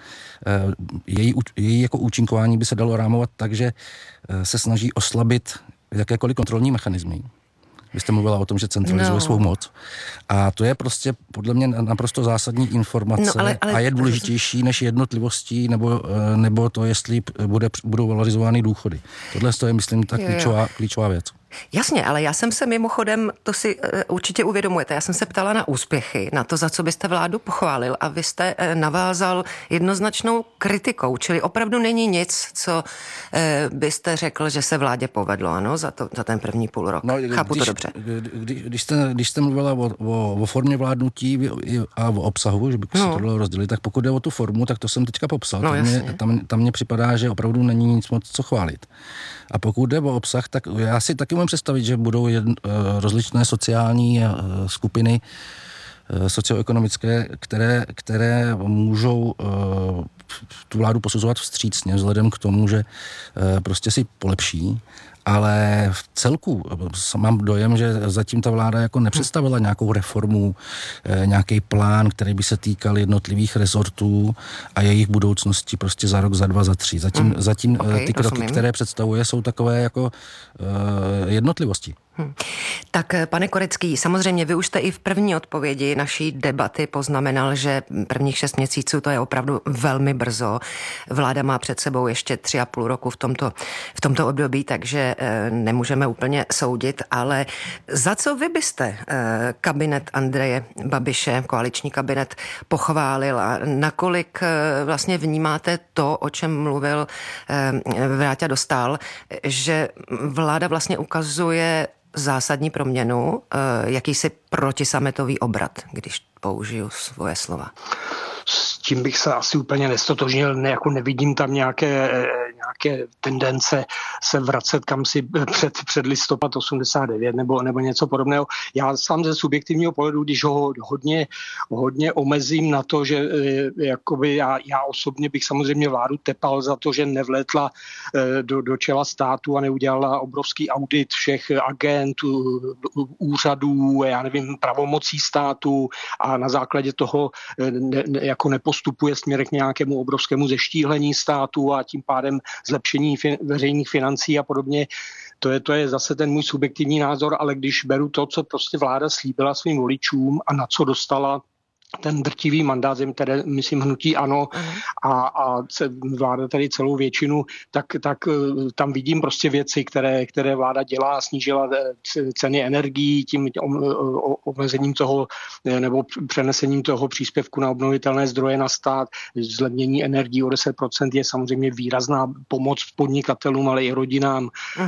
její jako účinkování by se dalo rámovat tak, že se snaží oslabit jakékoliv kontrolní mechanismy. Vy jste mluvila o tom, že centralizuje svou moc. A to je prostě podle mě naprosto zásadní informace ale a je důležitější než jednotlivostí nebo to, jestli budou valorizovány důchody. Tohle je, myslím, ta klíčová věc. Jasně, ale já jsem se mimochodem, to si určitě uvědomujete, já jsem se ptala na úspěchy, na to, za co byste vládu pochválil a vy jste navázal jednoznačnou kritikou, čili opravdu není nic, co byste řekl, že se vládě povedlo, ano, za ten první půl rok. No, chápu to dobře. Když jste mluvila o formě vládnutí a o obsahu, že by se to dalo rozdělit, tak pokud jde o tu formu, tak to jsem teďka popsal. Tam mně připadá, že opravdu není nic moc co chválit. A pokud jde o obsah, tak já si taky můžu představit, že budou rozličné sociální skupiny socioekonomické, které můžou tu vládu posuzovat vstřícně, vzhledem k tomu, že prostě si polepší. Ale v celku mám dojem, že zatím ta vláda jako nepředstavila nějakou reformu, nějaký plán, který by se týkal jednotlivých rezortů a jejich budoucnosti prostě za rok, za dva, za tři. Zatím ty kroky, které představuje, jsou takové jako jednotlivosti. Tak, pane Korecký, samozřejmě vy už jste i v první odpovědi naší debaty poznamenal, že prvních 6 měsíců to je opravdu velmi brzo. Vláda má před sebou ještě 3,5 roku v tomto období, takže nemůžeme úplně soudit, ale za co vy byste kabinet Andreje Babiše, koaliční kabinet, pochválil a nakolik vlastně vnímáte to, o čem mluvil Vráťa Dostál, že vláda vlastně ukazuje zásadní proměnu, jakýsi protisametový obrat, když použiju svoje slova. S tím bych se asi úplně nestotožnil, nevidím tam nějaké tendence se vracet kam si před listopad 89 nebo něco podobného. Já sám ze subjektivního pohledu, když ho hodně omezím na to, že jakoby já osobně bych samozřejmě vládu tepal za to, že nevlétla do čela státu a neudělala obrovský audit všech agent, úřadů, pravomocí státu a na základě toho jako nepostupuje směrem k nějakému obrovskému zeštíhlení státu a tím pádem zlepšení veřejných financí a podobně. To je zase ten můj subjektivní názor, ale když beru to, co prostě vláda slíbila svým voličům a na co dostala ten drtivý mandát, které myslím hnutí ANO a vláda tady celou většinu, tak tam vidím prostě věci, které vláda dělá, snížila ceny energií tím omezením toho nebo přenesením toho příspěvku na obnovitelné zdroje na stát. Zlevnění energií o 10% je samozřejmě výrazná pomoc podnikatelům, ale i rodinám.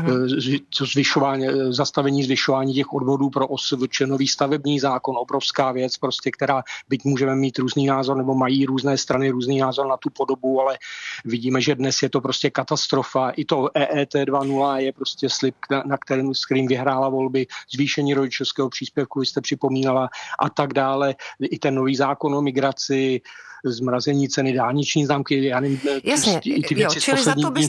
Zastavení zvyšování těch odvodů pro OSVČ, nový stavební zákon, obrovská věc, prostě, která byť můžeme mít různý názor, nebo mají různé strany různý názor na tu podobu, ale vidíme, že dnes je to prostě katastrofa. I to EET 2.0 je prostě slib, s kterým vyhrála volby, zvýšení rodičovského příspěvku, vy jste připomínala, a tak dále. I ten nový zákon o migraci, zmrazení ceny dálniční známky, já nevím, jasně, ty věci čili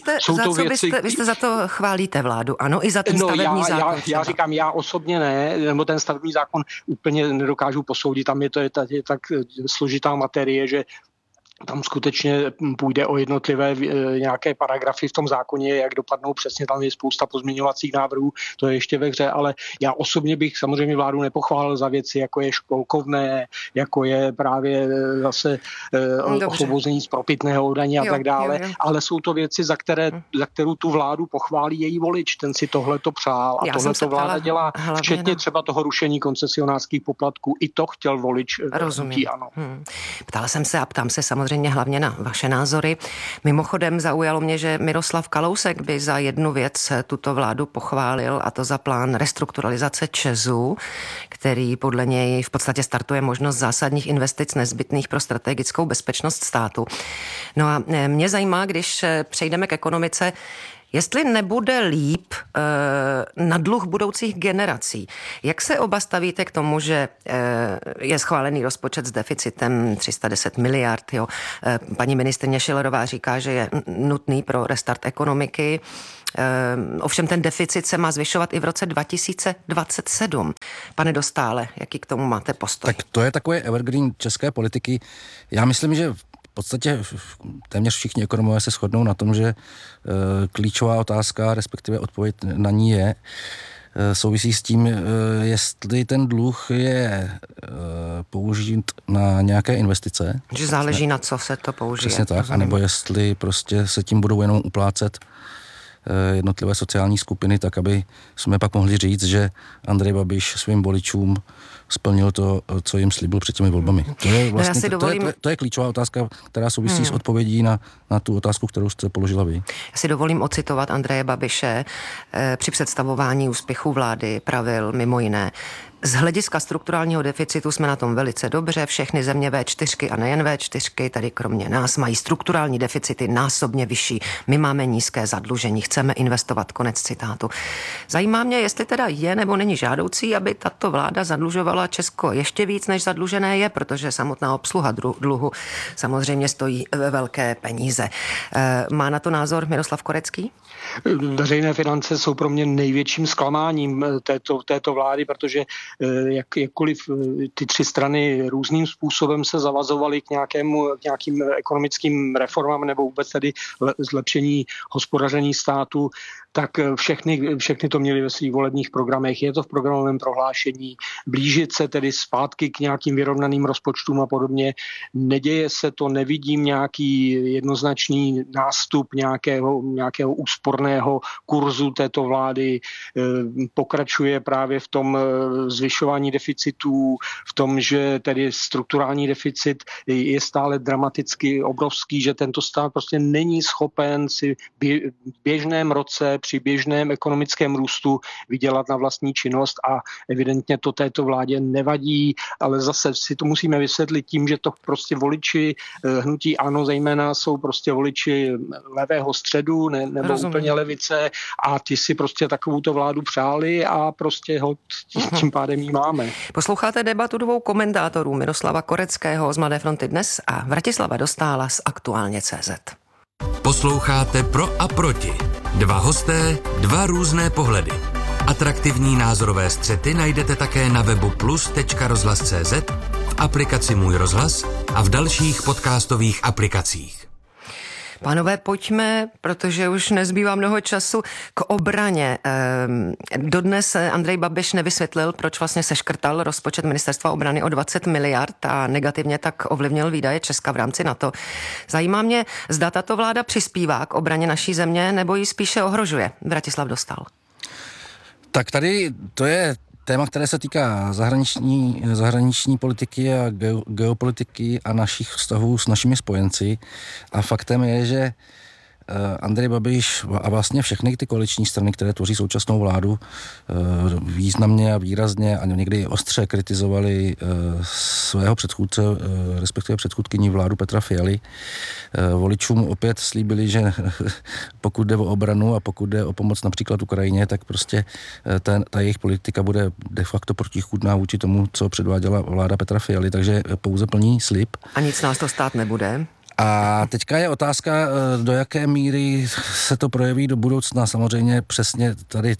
vy jste za to chválíte vládu, ano, i za ten stavební zákon. Já říkám, já osobně ne, nebo ten stavební zákon úplně nedokážu posoudit, tam je tak složitá materie, že tam skutečně půjde o jednotlivé nějaké paragrafy v tom zákoně, jak dopadnou přesně, tam je spousta pozměňovacích návrhů, to je ještě ve hře, ale já osobně bych samozřejmě vládu nepochválil za věci, jako je školkovné, jako je právě zase osvobození z propitného daně a tak dále, ale jsou to věci, za kterou tu vládu pochválí její volič, ten si tohleto přál a tohleto vláda dělá, včetně třeba toho rušení koncesionářských poplatků, i to chtěl volič. Rozumím. Ano. Ptala jsem se a ptám se samozřejmě hlavně na vaše názory. Mimochodem zaujalo mě, že Miroslav Kalousek by za jednu věc tuto vládu pochválil, a to za plán restrukturalizace ČEZu, který podle něj v podstatě startuje možnost zásadních investic nezbytných pro strategickou bezpečnost státu. No a mě zajímá, když přejdeme k ekonomice, jestli nebude líp na dluh budoucích generací. Jak se oba stavíte k tomu, že je schválený rozpočet s deficitem 310 miliard? Jo? Paní ministryně Schillerová říká, že je nutný pro restart ekonomiky. Ovšem ten deficit se má zvyšovat i v roce 2027. Pane Dostále, jaký k tomu máte postoj? Tak to je takové evergreen české politiky. Já myslím, že v podstatě téměř všichni ekonomové se shodnou na tom, že klíčová otázka, respektive odpověď na ní je, souvisí s tím, jestli ten dluh je použít na nějaké investice. Že záleží na co se to použije. Přesně tak, anebo jestli prostě se tím budou jenom uplácet jednotlivé sociální skupiny, tak aby jsme pak mohli říct, že Andrej Babiš svým voličům splnil to, co jim slíbil před těmi volbami. To je vlastně, to je klíčová otázka, která souvisí s odpovědí na tu otázku, kterou jste položila vy. Já si dovolím ocitovat Andreje Babiše. Při představování úspěchu vlády pravil mimo jiné: z hlediska strukturálního deficitu jsme na tom velice dobře. Všechny země V4 a nejen V4, tady kromě nás, mají strukturální deficity násobně vyšší. My máme nízké zadlužení, chceme investovat. Konec citátu. Zajímá mě, jestli teda je nebo není žádoucí, aby tato vláda zadlužovala Česko ještě víc, než zadlužené je, protože samotná obsluha dluhu samozřejmě stojí velké peníze. Má na to názor Miroslav Korecký? Veřejné finance jsou pro mě největším zklamáním této vlády, protože jakkoliv ty tři strany různým způsobem se zavazovaly k nějakým ekonomickým reformám nebo vůbec tedy zlepšení hospodaření státu, tak všechny to měli ve svých volebních programech. Je to v programovém prohlášení. Blížit se tedy zpátky k nějakým vyrovnaným rozpočtům a podobně. Neděje se to, nevidím nějaký jednoznačný nástup nějakého úsporného kurzu této vlády. Pokračuje právě v tom zvyšování deficitů, v tom, že tedy strukturální deficit je stále dramaticky obrovský, že tento stát prostě není schopen si v běžném roce při běžném ekonomickém růstu vydělat na vlastní činnost a evidentně to této vládě nevadí, ale zase si to musíme vysvětlit tím, že to prostě voliči hnutí ANO zejména jsou prostě voliči levého středu nebo úplně levice a ty si prostě takovouto vládu přáli a prostě ho tím pádem jí máme. Posloucháte debatu dvou komentátorů, Miroslava Koreckého z Mladé fronty Dnes a Vratislava Dostála z Aktuálně.cz. Posloucháte Pro a proti. Dva hosté, dva různé pohledy. Atraktivní názorové střety najdete také na webu plus.rozhlas.cz, v aplikaci Můj rozhlas a v dalších podcastových aplikacích. Pánové, pojďme, protože už nezbývá mnoho času, k obraně. Dodnes Andrej Babiš nevysvětlil, proč vlastně seškrtal rozpočet Ministerstva obrany o 20 miliard a negativně tak ovlivnil výdaje Česka v rámci NATO. Zajímá mě, zda tato vláda přispívá k obraně naší země, nebo ji spíše ohrožuje. Vratislav Dostál. Tak tady to je téma, které se týká zahraniční politiky a geopolitiky a našich vztahů s našimi spojenci. A faktem je, že Andrej Babiš a vlastně všechny ty koaliční strany, které tvoří současnou vládu, významně a výrazně a někdy ostře kritizovali svého předchůdce, respektive předchůdkyní vládu Petra Fialy. Voličům opět slíbili, že pokud jde o obranu a pokud jde o pomoc například Ukrajině, tak prostě ta jejich politika bude de facto protichůdná vůči tomu, co předváděla vláda Petra Fialy, takže pouze plní slib. A nic nás to stát nebude. A teďka je otázka, do jaké míry se to projeví do budoucna. Samozřejmě přesně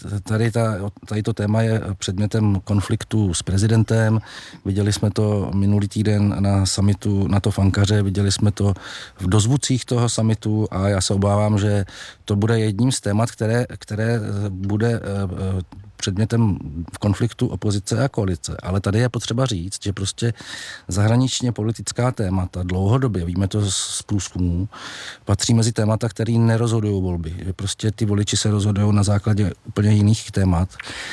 tady to téma je předmětem konfliktu s prezidentem. Viděli jsme to minulý týden na summitu NATO v Ankaře, viděli jsme to v dozvucích toho summitu a já se obávám, že to bude jedním z témat, které bude předmětem v konfliktu opozice a koalice. Ale tady je potřeba říct, že prostě zahraničně politická témata dlouhodobě, víme to z průzkumů, patří mezi témata, které nerozhodují volby. Že prostě ty voliči se rozhodují na základě úplně jiných témat.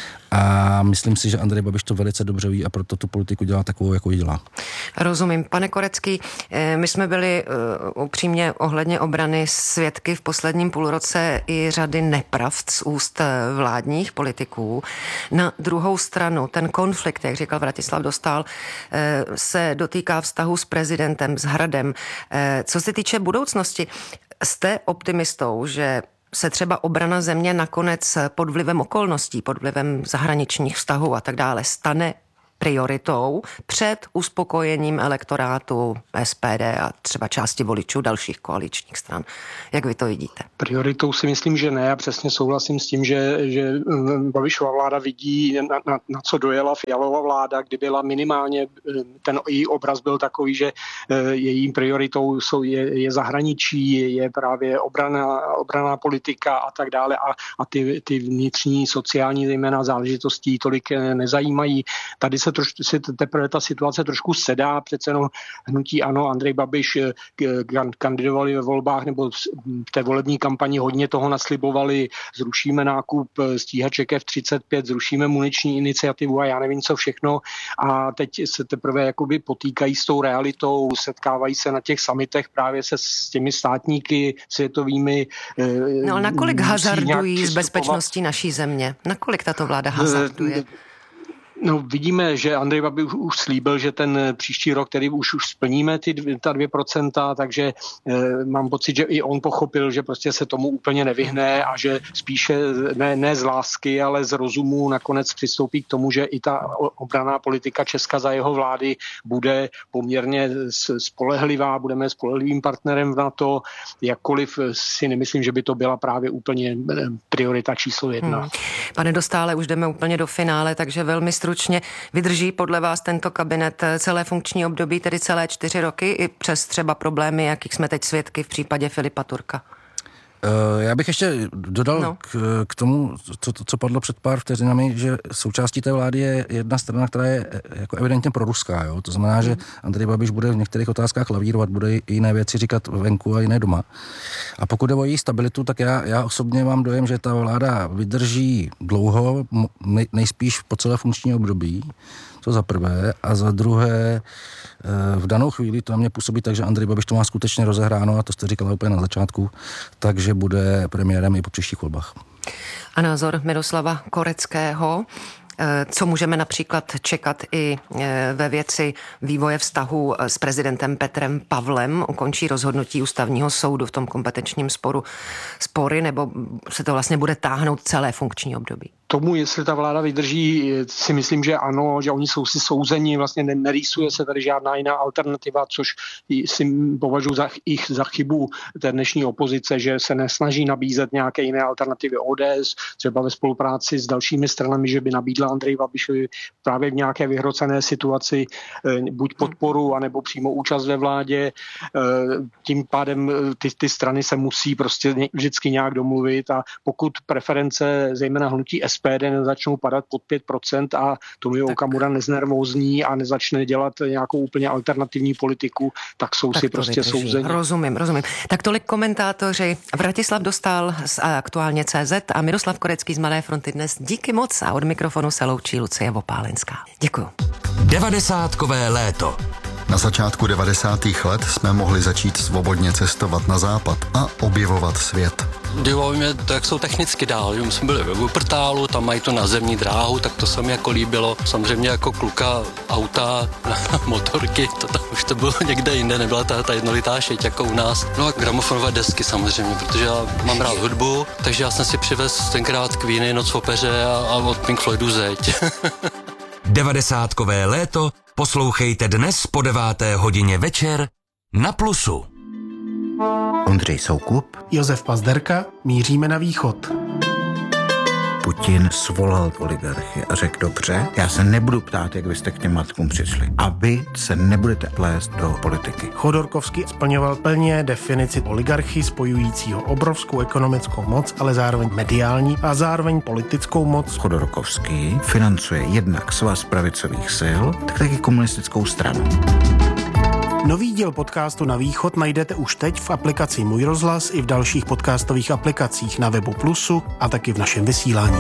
A myslím si, že Andrej Babiš to velice dobře ví a proto tu politiku dělá takovou, jakou ji dělá. Rozumím. Pane Korecký, my jsme byli upřímně ohledně obrany svědky v posledním půlroce i řady nepravd z úst vládních politiků. Na druhou stranu ten konflikt, jak říkal Vratislav Dostál, se dotýká vztahu s prezidentem, s Hradem. Co se týče budoucnosti, jste optimistou, že se třeba obrana země nakonec pod vlivem okolností, pod vlivem zahraničních vztahů a tak dále stane prioritou před uspokojením elektorátu SPD a třeba části voličů dalších koaličních stran. Jak vy to vidíte? Prioritou si myslím, že ne. Já přesně souhlasím s tím, že Babišova vláda vidí, na co dojela Fialova vláda, kdy byla minimálně, ten její obraz byl takový, že jejím prioritou je zahraničí, je právě obranná politika a tak dále a ty vnitřní sociální zejména záležitosti tolik nezajímají. Tady se teprve ta situace trošku sedá, přece jenom hnutí ANO, Andrej Babiš kandidovali ve volbách nebo v té volební kampani hodně toho naslibovali, zrušíme nákup stíhaček F-35, zrušíme muniční iniciativu a já nevím co všechno a teď se teprve jakoby potýkají s tou realitou, setkávají se na těch summitech právě se s těmi státníky světovými. No ale nakolik hazardují s bezpečností naší země? Nakolik tato vláda hazarduje? No, vidíme, že Andrej Babiš už slíbil, že ten příští rok, který už splníme ta 2%, takže mám pocit, že i on pochopil, že prostě se tomu úplně nevyhne a že spíše ne z lásky, ale z rozumu nakonec přistoupí k tomu, že i ta obranná politika Česka za jeho vlády bude poměrně spolehlivá, budeme spolehlivým partnerem v NATO, jakkoliv si nemyslím, že by to byla právě úplně priorita číslo 1. Pane Dostále, už jdeme úplně do finále, takže velmi stručně. Vydrží podle vás tento kabinet celé funkční období, tedy celé 4 roky, i přes třeba problémy, jakých jsme teď svědky v případě Filipa Turka? Já bych ještě dodal k tomu, co padlo před pár vteřinami, že součástí té vlády je jedna strana, která je jako evidentně proruská. Jo? To znamená, že Andrej Babiš bude v některých otázkách lavírovat, bude jiné věci říkat venku a jiné doma. A pokud jde o její stabilitu, tak já osobně mám dojem, že ta vláda vydrží dlouho, nejspíš po celé funkční období. To za prvé. A za druhé, v danou chvíli to na mě působí tak, že Andrej Babiš to má skutečně rozehráno, a to jste říkala úplně na začátku, takže bude premiérem i po příštích volbách. A názor Miroslava Koreckého, co můžeme například čekat i ve věci vývoje vztahu s prezidentem Petrem Pavlem? Ukončí rozhodnutí ústavního soudu v tom kompetenčním spory, nebo se to vlastně bude táhnout celé funkční období? Tomu, jestli ta vláda vydrží, si myslím, že ano, že oni jsou si souzeni, vlastně nerýsuje se tady žádná jiná alternativa, což si považuji za chybu té dnešní opozice, že se nesnaží nabízet nějaké jiné alternativy ODS, třeba ve spolupráci s dalšími stranami, že by nabídla Andrej Babišovi právě v nějaké vyhrocené situaci buď podporu, anebo přímo účast ve vládě. Tím pádem ty strany se musí prostě vždycky nějak domluvit a pokud preference, zejména hnutí SPD, nezačnou padat pod 5% a Tomio Okamura neznervózní a nezačne dělat nějakou úplně alternativní politiku, tak jsou si prostě souzeni. Rozumím. Tak tolik komentátoři Vratislav Dostál z Aktuálně CZ a Miroslav Korecký z Mladé fronty dnes. Díky moc a od mikrofonu se loučí Lucie Vopálenská. Děkuju. 90kové léto. Na začátku 90. let jsme mohli začít svobodně cestovat na západ a objevovat svět. Dívalo mě to, jak jsou technicky dál. My jsme byli ve Wuppertalu, tam mají tu nazemní dráhu, tak to se mi jako líbilo. Samozřejmě jako kluka auta, motorky, to tam už to bylo někde jinde, nebyla ta jednolitá šeť jako u nás. No a gramofonové desky samozřejmě, protože já mám rád hudbu, takže já jsem si přivez tenkrát Queeny, Noc v opeře a od Pink Floydu Zeď. 90kové léto poslouchejte dnes po 9. hodině večer na Plusu. Ondřej Soukup, Josef Pazderka, míříme na východ. Putin svolal oligarchy a řekl, dobře, já se nebudu ptát, jak vy jste k těm matkům přišli. A vy se nebudete plést do politiky. Chodorkovský splňoval plně definici oligarchy spojujícího obrovskou ekonomickou moc, ale zároveň mediální a zároveň politickou moc. Chodorkovský financuje jednak Svaz pravicových sil, tak taky komunistickou stranu. Nový díl podcastu Na východ najdete už teď v aplikaci Můj rozhlas i v dalších podcastových aplikacích na webu Plusu a taky v našem vysílání.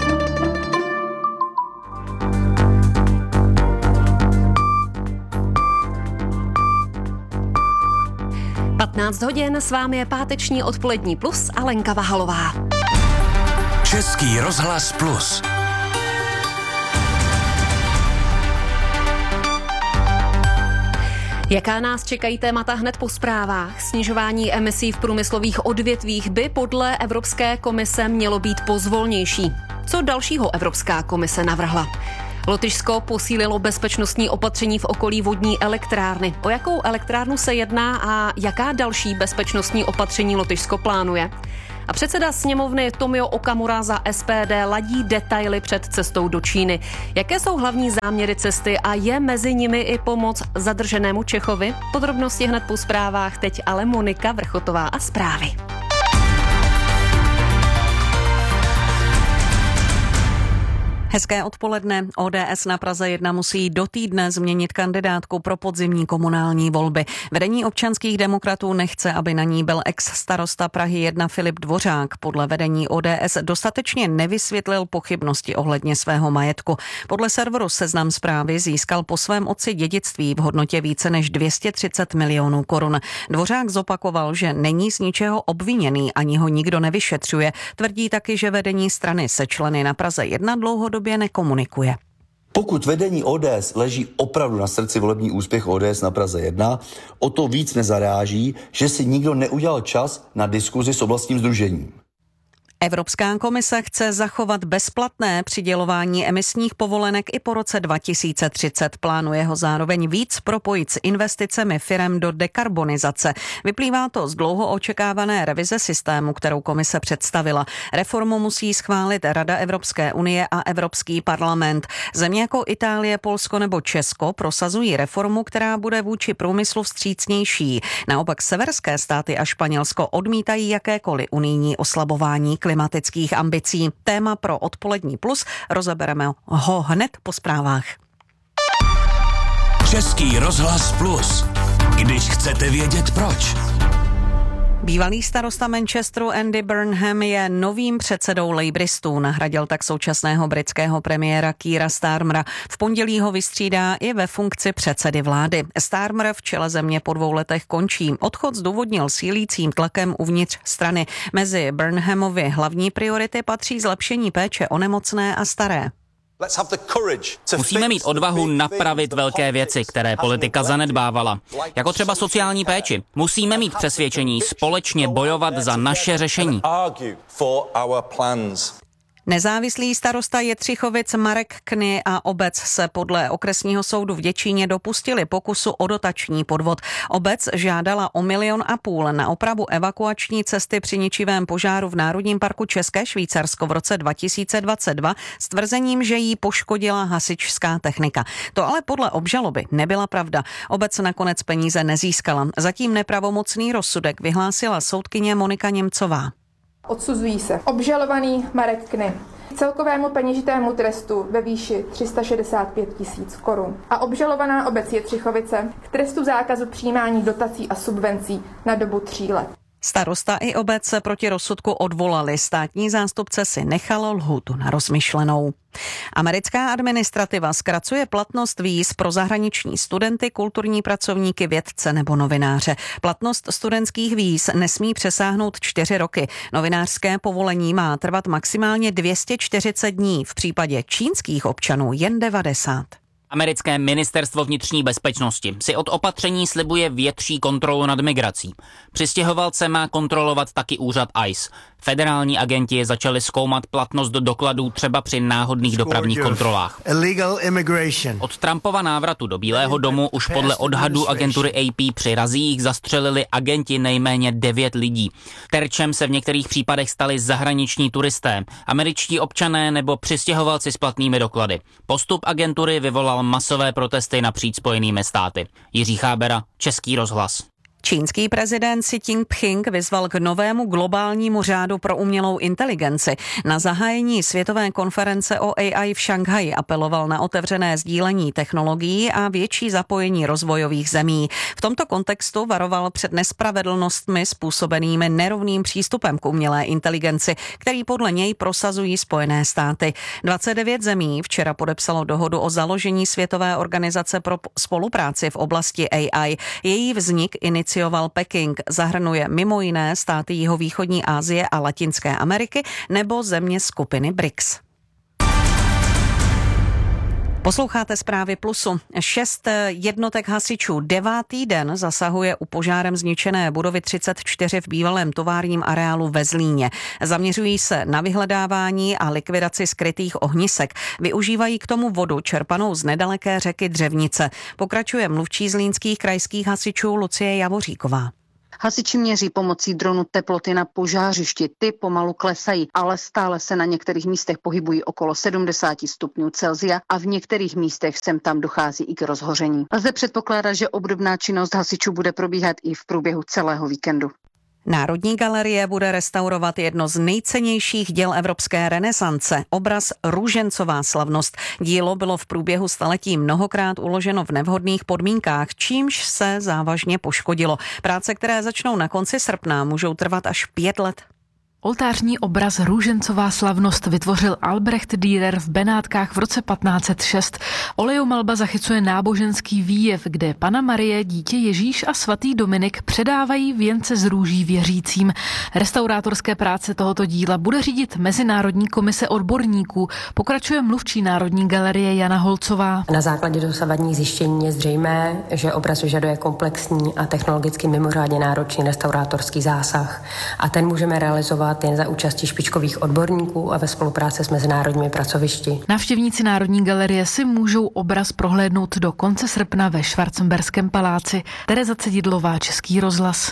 hodin, s vámi je páteční odpolední Plus a Lenka Vahalová. Český rozhlas Plus. Jaká nás čekají témata hned po zprávách? Snižování emisí v průmyslových odvětvích by podle Evropské komise mělo být pozvolnější. Co dalšího Evropská komise navrhla? Lotyšsko posílilo bezpečnostní opatření v okolí vodní elektrárny. O jakou elektrárnu se jedná a jaká další bezpečnostní opatření Lotyšsko plánuje? A předseda sněmovny Tomio Okamura za SPD ladí detaily před cestou do Číny. Jaké jsou hlavní záměry cesty a je mezi nimi i pomoc zadrženému Čechovi? Podrobnosti hned po zprávách, teď ale Monika Vrchotová a zprávy. Hezké odpoledne. ODS na Praze 1 musí do týdne změnit kandidátku pro podzimní komunální volby. Vedení občanských demokratů nechce, aby na ní byl ex-starosta Prahy 1 Filip Dvořák. Podle vedení ODS dostatečně nevysvětlil pochybnosti ohledně svého majetku. Podle serveru Seznam Zprávy získal po svém otci dědictví v hodnotě více než 230 milionů korun. Dvořák zopakoval, že není z ničeho obviněný, ani ho nikdo nevyšetřuje. Tvrdí taky, že vedení strany se členy na Praze 1 dlouhodobě nekomunikuje. Pokud vedení ODS leží opravdu na srdci volební úspěch ODS na Praze 1, o to víc nezaráží, že si nikdo neudělal čas na diskuzi s oblastním sdružením. Evropská komise chce zachovat bezplatné přidělování emisních povolenek i po roce 2030. Plánuje ho zároveň víc propojit s investicemi firem do dekarbonizace. Vyplývá to z dlouho očekávané revize systému, kterou komise představila. Reformu musí schválit Rada Evropské unie a Evropský parlament. Země jako Itálie, Polsko nebo Česko prosazují reformu, která bude vůči průmyslu vstřícnější. Naopak severské státy a Španělsko odmítají jakékoliv unijní oslabování klimatických ambicí. Téma pro odpolední Plus rozebereme ho hned po zprávách. Český rozhlas Plus. Když chcete vědět proč. Bývalý starosta Manchesteru Andy Burnham je novým předsedou Labouristů. Nahradil tak současného britského premiéra Keira Starmera. V pondělí ho vystřídá i ve funkci předsedy vlády. Starmer v čele země po 2 letech končí. Odchod zdůvodnil sílícím tlakem uvnitř strany. Mezi Burnhamovy hlavní priority patří zlepšení péče o nemocné a staré. Musíme mít odvahu napravit velké věci, které politika zanedbávala. Jako třeba sociální péči. Musíme mít přesvědčení společně bojovat za naše řešení. Nezávislý starosta Jetřichovic Marek Kny a obec se podle okresního soudu v Děčíně dopustili pokusu o dotační podvod. Obec žádala o 1,5 milionu na opravu evakuační cesty při ničivém požáru v Národním parku České Švýcarsko v roce 2022 s tvrzením, že jí poškodila hasičská technika. To ale podle obžaloby nebyla pravda. Obec nakonec peníze nezískala. Zatím nepravomocný rozsudek vyhlásila soudkyně Monika Němcová. Odsuzují se obžalovaný Marek Kny k celkovému peněžitému trestu ve výši 365 000 korun a obžalovaná obec Jetřichovice k trestu zákazu přijímání dotací a subvencí na dobu 3 let. Starosta i obec se proti rozsudku odvolali. Státní zástupce si nechal lhůtu na rozmyšlenou. Americká administrativa zkracuje platnost víz pro zahraniční studenty, kulturní pracovníky, vědce nebo novináře. Platnost studentských víz nesmí přesáhnout 4 roky. Novinářské povolení má trvat maximálně 240 dní, v případě čínských občanů jen 90. Americké ministerstvo vnitřní bezpečnosti si od opatření slibuje větší kontrolu nad migrací. Přistěhovalce má kontrolovat taky úřad ICE. Federální agenti začali zkoumat platnost dokladů třeba při náhodných dopravních kontrolách. Od Trumpova návratu do Bílého domu už podle odhadů agentury AP při razích zastřelili agenti nejméně 9 lidí. Terčem se v některých případech stali zahraniční turisté, američtí občané nebo přistěhovalci s platnými doklady. Postup agentury vyvolal masové protesty napříč Spojenými státy. Jiří Chábera, Český rozhlas. Čínský prezident Xi Jinping vyzval k novému globálnímu řádu pro umělou inteligenci. Na zahájení světové konference o AI v Šanghaji apeloval na otevřené sdílení technologií a větší zapojení rozvojových zemí. V tomto kontextu varoval před nespravedlnostmi způsobenými nerovným přístupem k umělé inteligenci, který podle něj prosazují Spojené státy. 29 zemí včera podepsalo dohodu o založení Světové organizace pro spolupráci v oblasti AI. Její vznik inicioval Peking, zahrnuje mimo jiné státy jihovýchodní Asie a Latinské Ameriky nebo země skupiny BRICS. Posloucháte zprávy Plusu. 6 jednotek hasičů 9. den zasahuje u požárem zničené budovy 34 v bývalém továrním areálu ve Zlíně. Zaměřují se na vyhledávání a likvidaci skrytých ohnisek. Využívají k tomu vodu čerpanou z nedaleké řeky Dřevnice. Pokračuje mluvčí zlínských krajských hasičů Lucie Javoříková. Hasiči měří pomocí dronu teploty na požářišti. Ty pomalu klesají, ale stále se na některých místech pohybují okolo 70 stupňů Celsia a v některých místech sem tam dochází i k rozhoření. Lze předpokládat, že obdobná činnost hasičů bude probíhat i v průběhu celého víkendu. Národní galerie bude restaurovat jedno z nejcennějších děl evropské renesance, obraz Růžencová slavnost. Dílo bylo v průběhu staletí mnohokrát uloženo v nevhodných podmínkách, čímž se závažně poškodilo. Práce, které začnou na konci srpna, můžou trvat až 5 let. Oltářní obraz Růžencová slavnost vytvořil Albrecht Dürer v Benátkách v roce 1506. Olejomalba zachycuje náboženský výjev, kde Panna Marie, dítě Ježíš a svatý Dominik předávají věnce z růží věřícím. Restaurátorské práce tohoto díla bude řídit Mezinárodní komise odborníků, pokračuje mluvčí Národní galerie Jana Holcová. Na základě dosavadních zjištění je zřejmé, že obraz vyžaduje komplexní a technologicky mimořádně náročný restaurátorský zásah a ten můžeme realizovat jen za účasti špičkových odborníků a ve spolupráci s mezinárodními pracovišti. Návštěvníci Národní galerie si můžou obraz prohlédnout do konce srpna ve Schwarzenberském paláci. Tereza Cedidlová, Český rozhlas.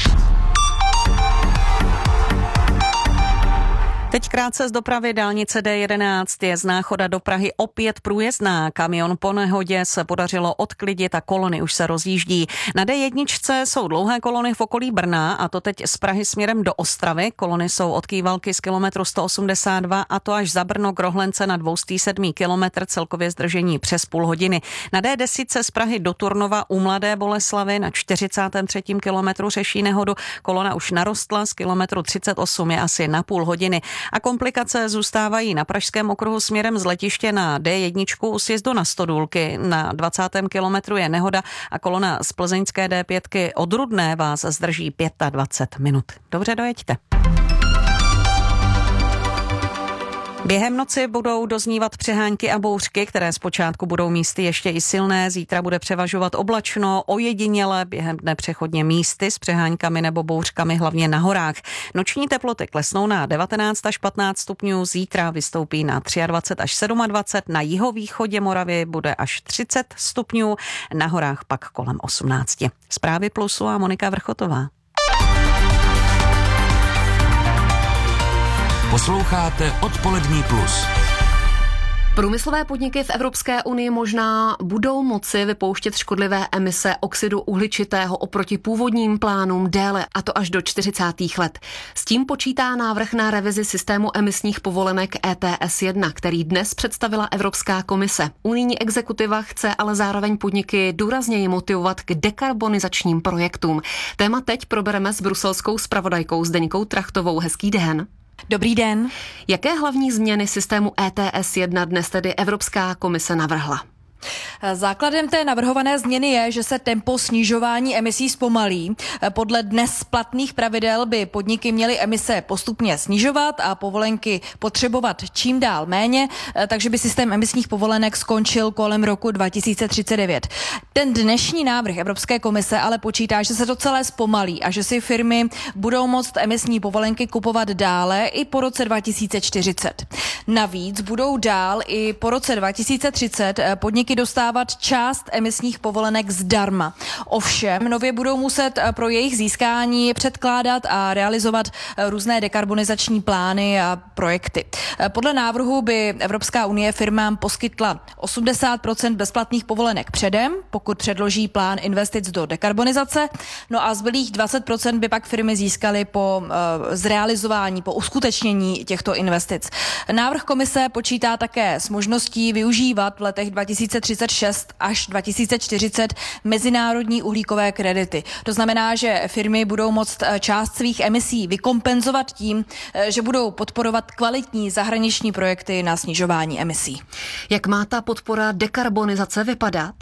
Teď krátce z dopravy. Dálnice D11 je z Náchoda do Prahy opět průjezdná. Kamion po nehodě se podařilo odklidit a kolony už se rozjíždí. Na D1 jsou dlouhé kolony v okolí Brna, a to teď z Prahy směrem do Ostravy. Kolony jsou od Kývalky z kilometru 182 a to až za Brno k Rohlence na 207. kilometr, celkově zdržení přes půl hodiny. Na D10 z Prahy do Turnova u Mladé Boleslavi na 43. kilometru řeší nehodu. Kolona už narostla, z kilometru 38 je asi na půl hodiny. A komplikace zůstávají na pražském okruhu směrem z letiště na D1 u sjezdu na Stodůlky. Na 20. kilometru je nehoda a kolona z plzeňské D5 od Rudné vás zdrží 25 minut. Dobře, dojeďte. Během noci budou doznívat přehánky a bouřky, které zpočátku budou místy ještě i silné. Zítra bude převažovat oblačno, ojediněle během dne přechodně místy s přeháňkami nebo bouřkami, hlavně na horách. Noční teploty klesnou na 19 až 15 stupňů, zítra vystoupí na 23 až 27, na jihovýchodě Moravy bude až 30 stupňů, na horách pak kolem 18. Zprávy Plusu a Monika Vrchotová. Posloucháte Odpolední plus. Průmyslové podniky v Evropské unii možná budou moci vypouštět škodlivé emise oxidu uhličitého oproti původním plánům déle, a to až do 40. let. S tím počítá návrh na revizi systému emisních povolenek ETS 1, který dnes představila Evropská komise. Unijní exekutiva chce ale zároveň podniky důrazněji motivovat k dekarbonizačním projektům. Téma teď probereme s bruselskou zpravodajkou Zdeňkou Trachtovou. Hezký den. Dobrý den. Jaké hlavní změny systému ETS 1 dnes tedy Evropská komise navrhla? Základem té navrhované změny je, že se tempo snižování emisí zpomalí. Podle dnes platných pravidel by podniky měly emise postupně snižovat a povolenky potřebovat čím dál méně, takže by systém emisních povolenek skončil kolem roku 2039. Ten dnešní návrh Evropské komise ale počítá, že se to celé zpomalí a že si firmy budou moct emisní povolenky kupovat dále i po roce 2040. Navíc budou dál i po roce 2030 podniky dostávat část emisních povolenek zdarma. Ovšem, nově budou muset pro jejich získání předkládat a realizovat různé dekarbonizační plány a projekty. Podle návrhu by Evropská unie firmám poskytla 80% bezplatných povolenek předem, pokud předloží plán investic do dekarbonizace, no a zbylých 20% by pak firmy získaly po zrealizování, po uskutečnění těchto investic. Návrh komise počítá také s možností využívat v letech 2036 až 2040 mezinárodní uhlíkové kredity. To znamená, že firmy budou moct část svých emisí vykompenzovat tím, že budou podporovat kvalitní zahraniční projekty na snižování emisí. Jak má ta podpora dekarbonizace vypadat?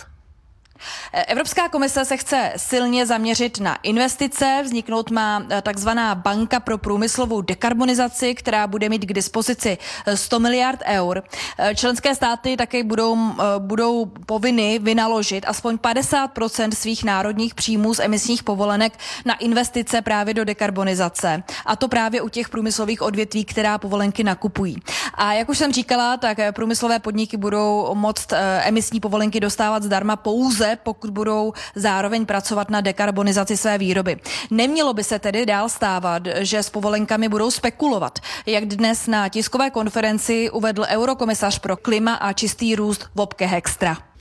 Evropská komise se chce silně zaměřit na investice. Vzniknout má takzvaná banka pro průmyslovou dekarbonizaci, která bude mít k dispozici 100 miliard eur. Členské státy také budou povinny vynaložit aspoň 50% svých národních příjmů z emisních povolenek na investice právě do dekarbonizace. A to právě u těch průmyslových odvětví, která povolenky nakupují. A jak už jsem říkala, tak průmyslové podniky budou moct emisní povolenky dostávat zdarma pouze, pokud budou zároveň pracovat na dekarbonizaci své výroby. Nemělo by se tedy dál stávat, že s povolenkami budou spekulovat. Jak dnes na tiskové konferenci uvedl eurokomisař pro klima a čistý růst Wopke Hoekstra.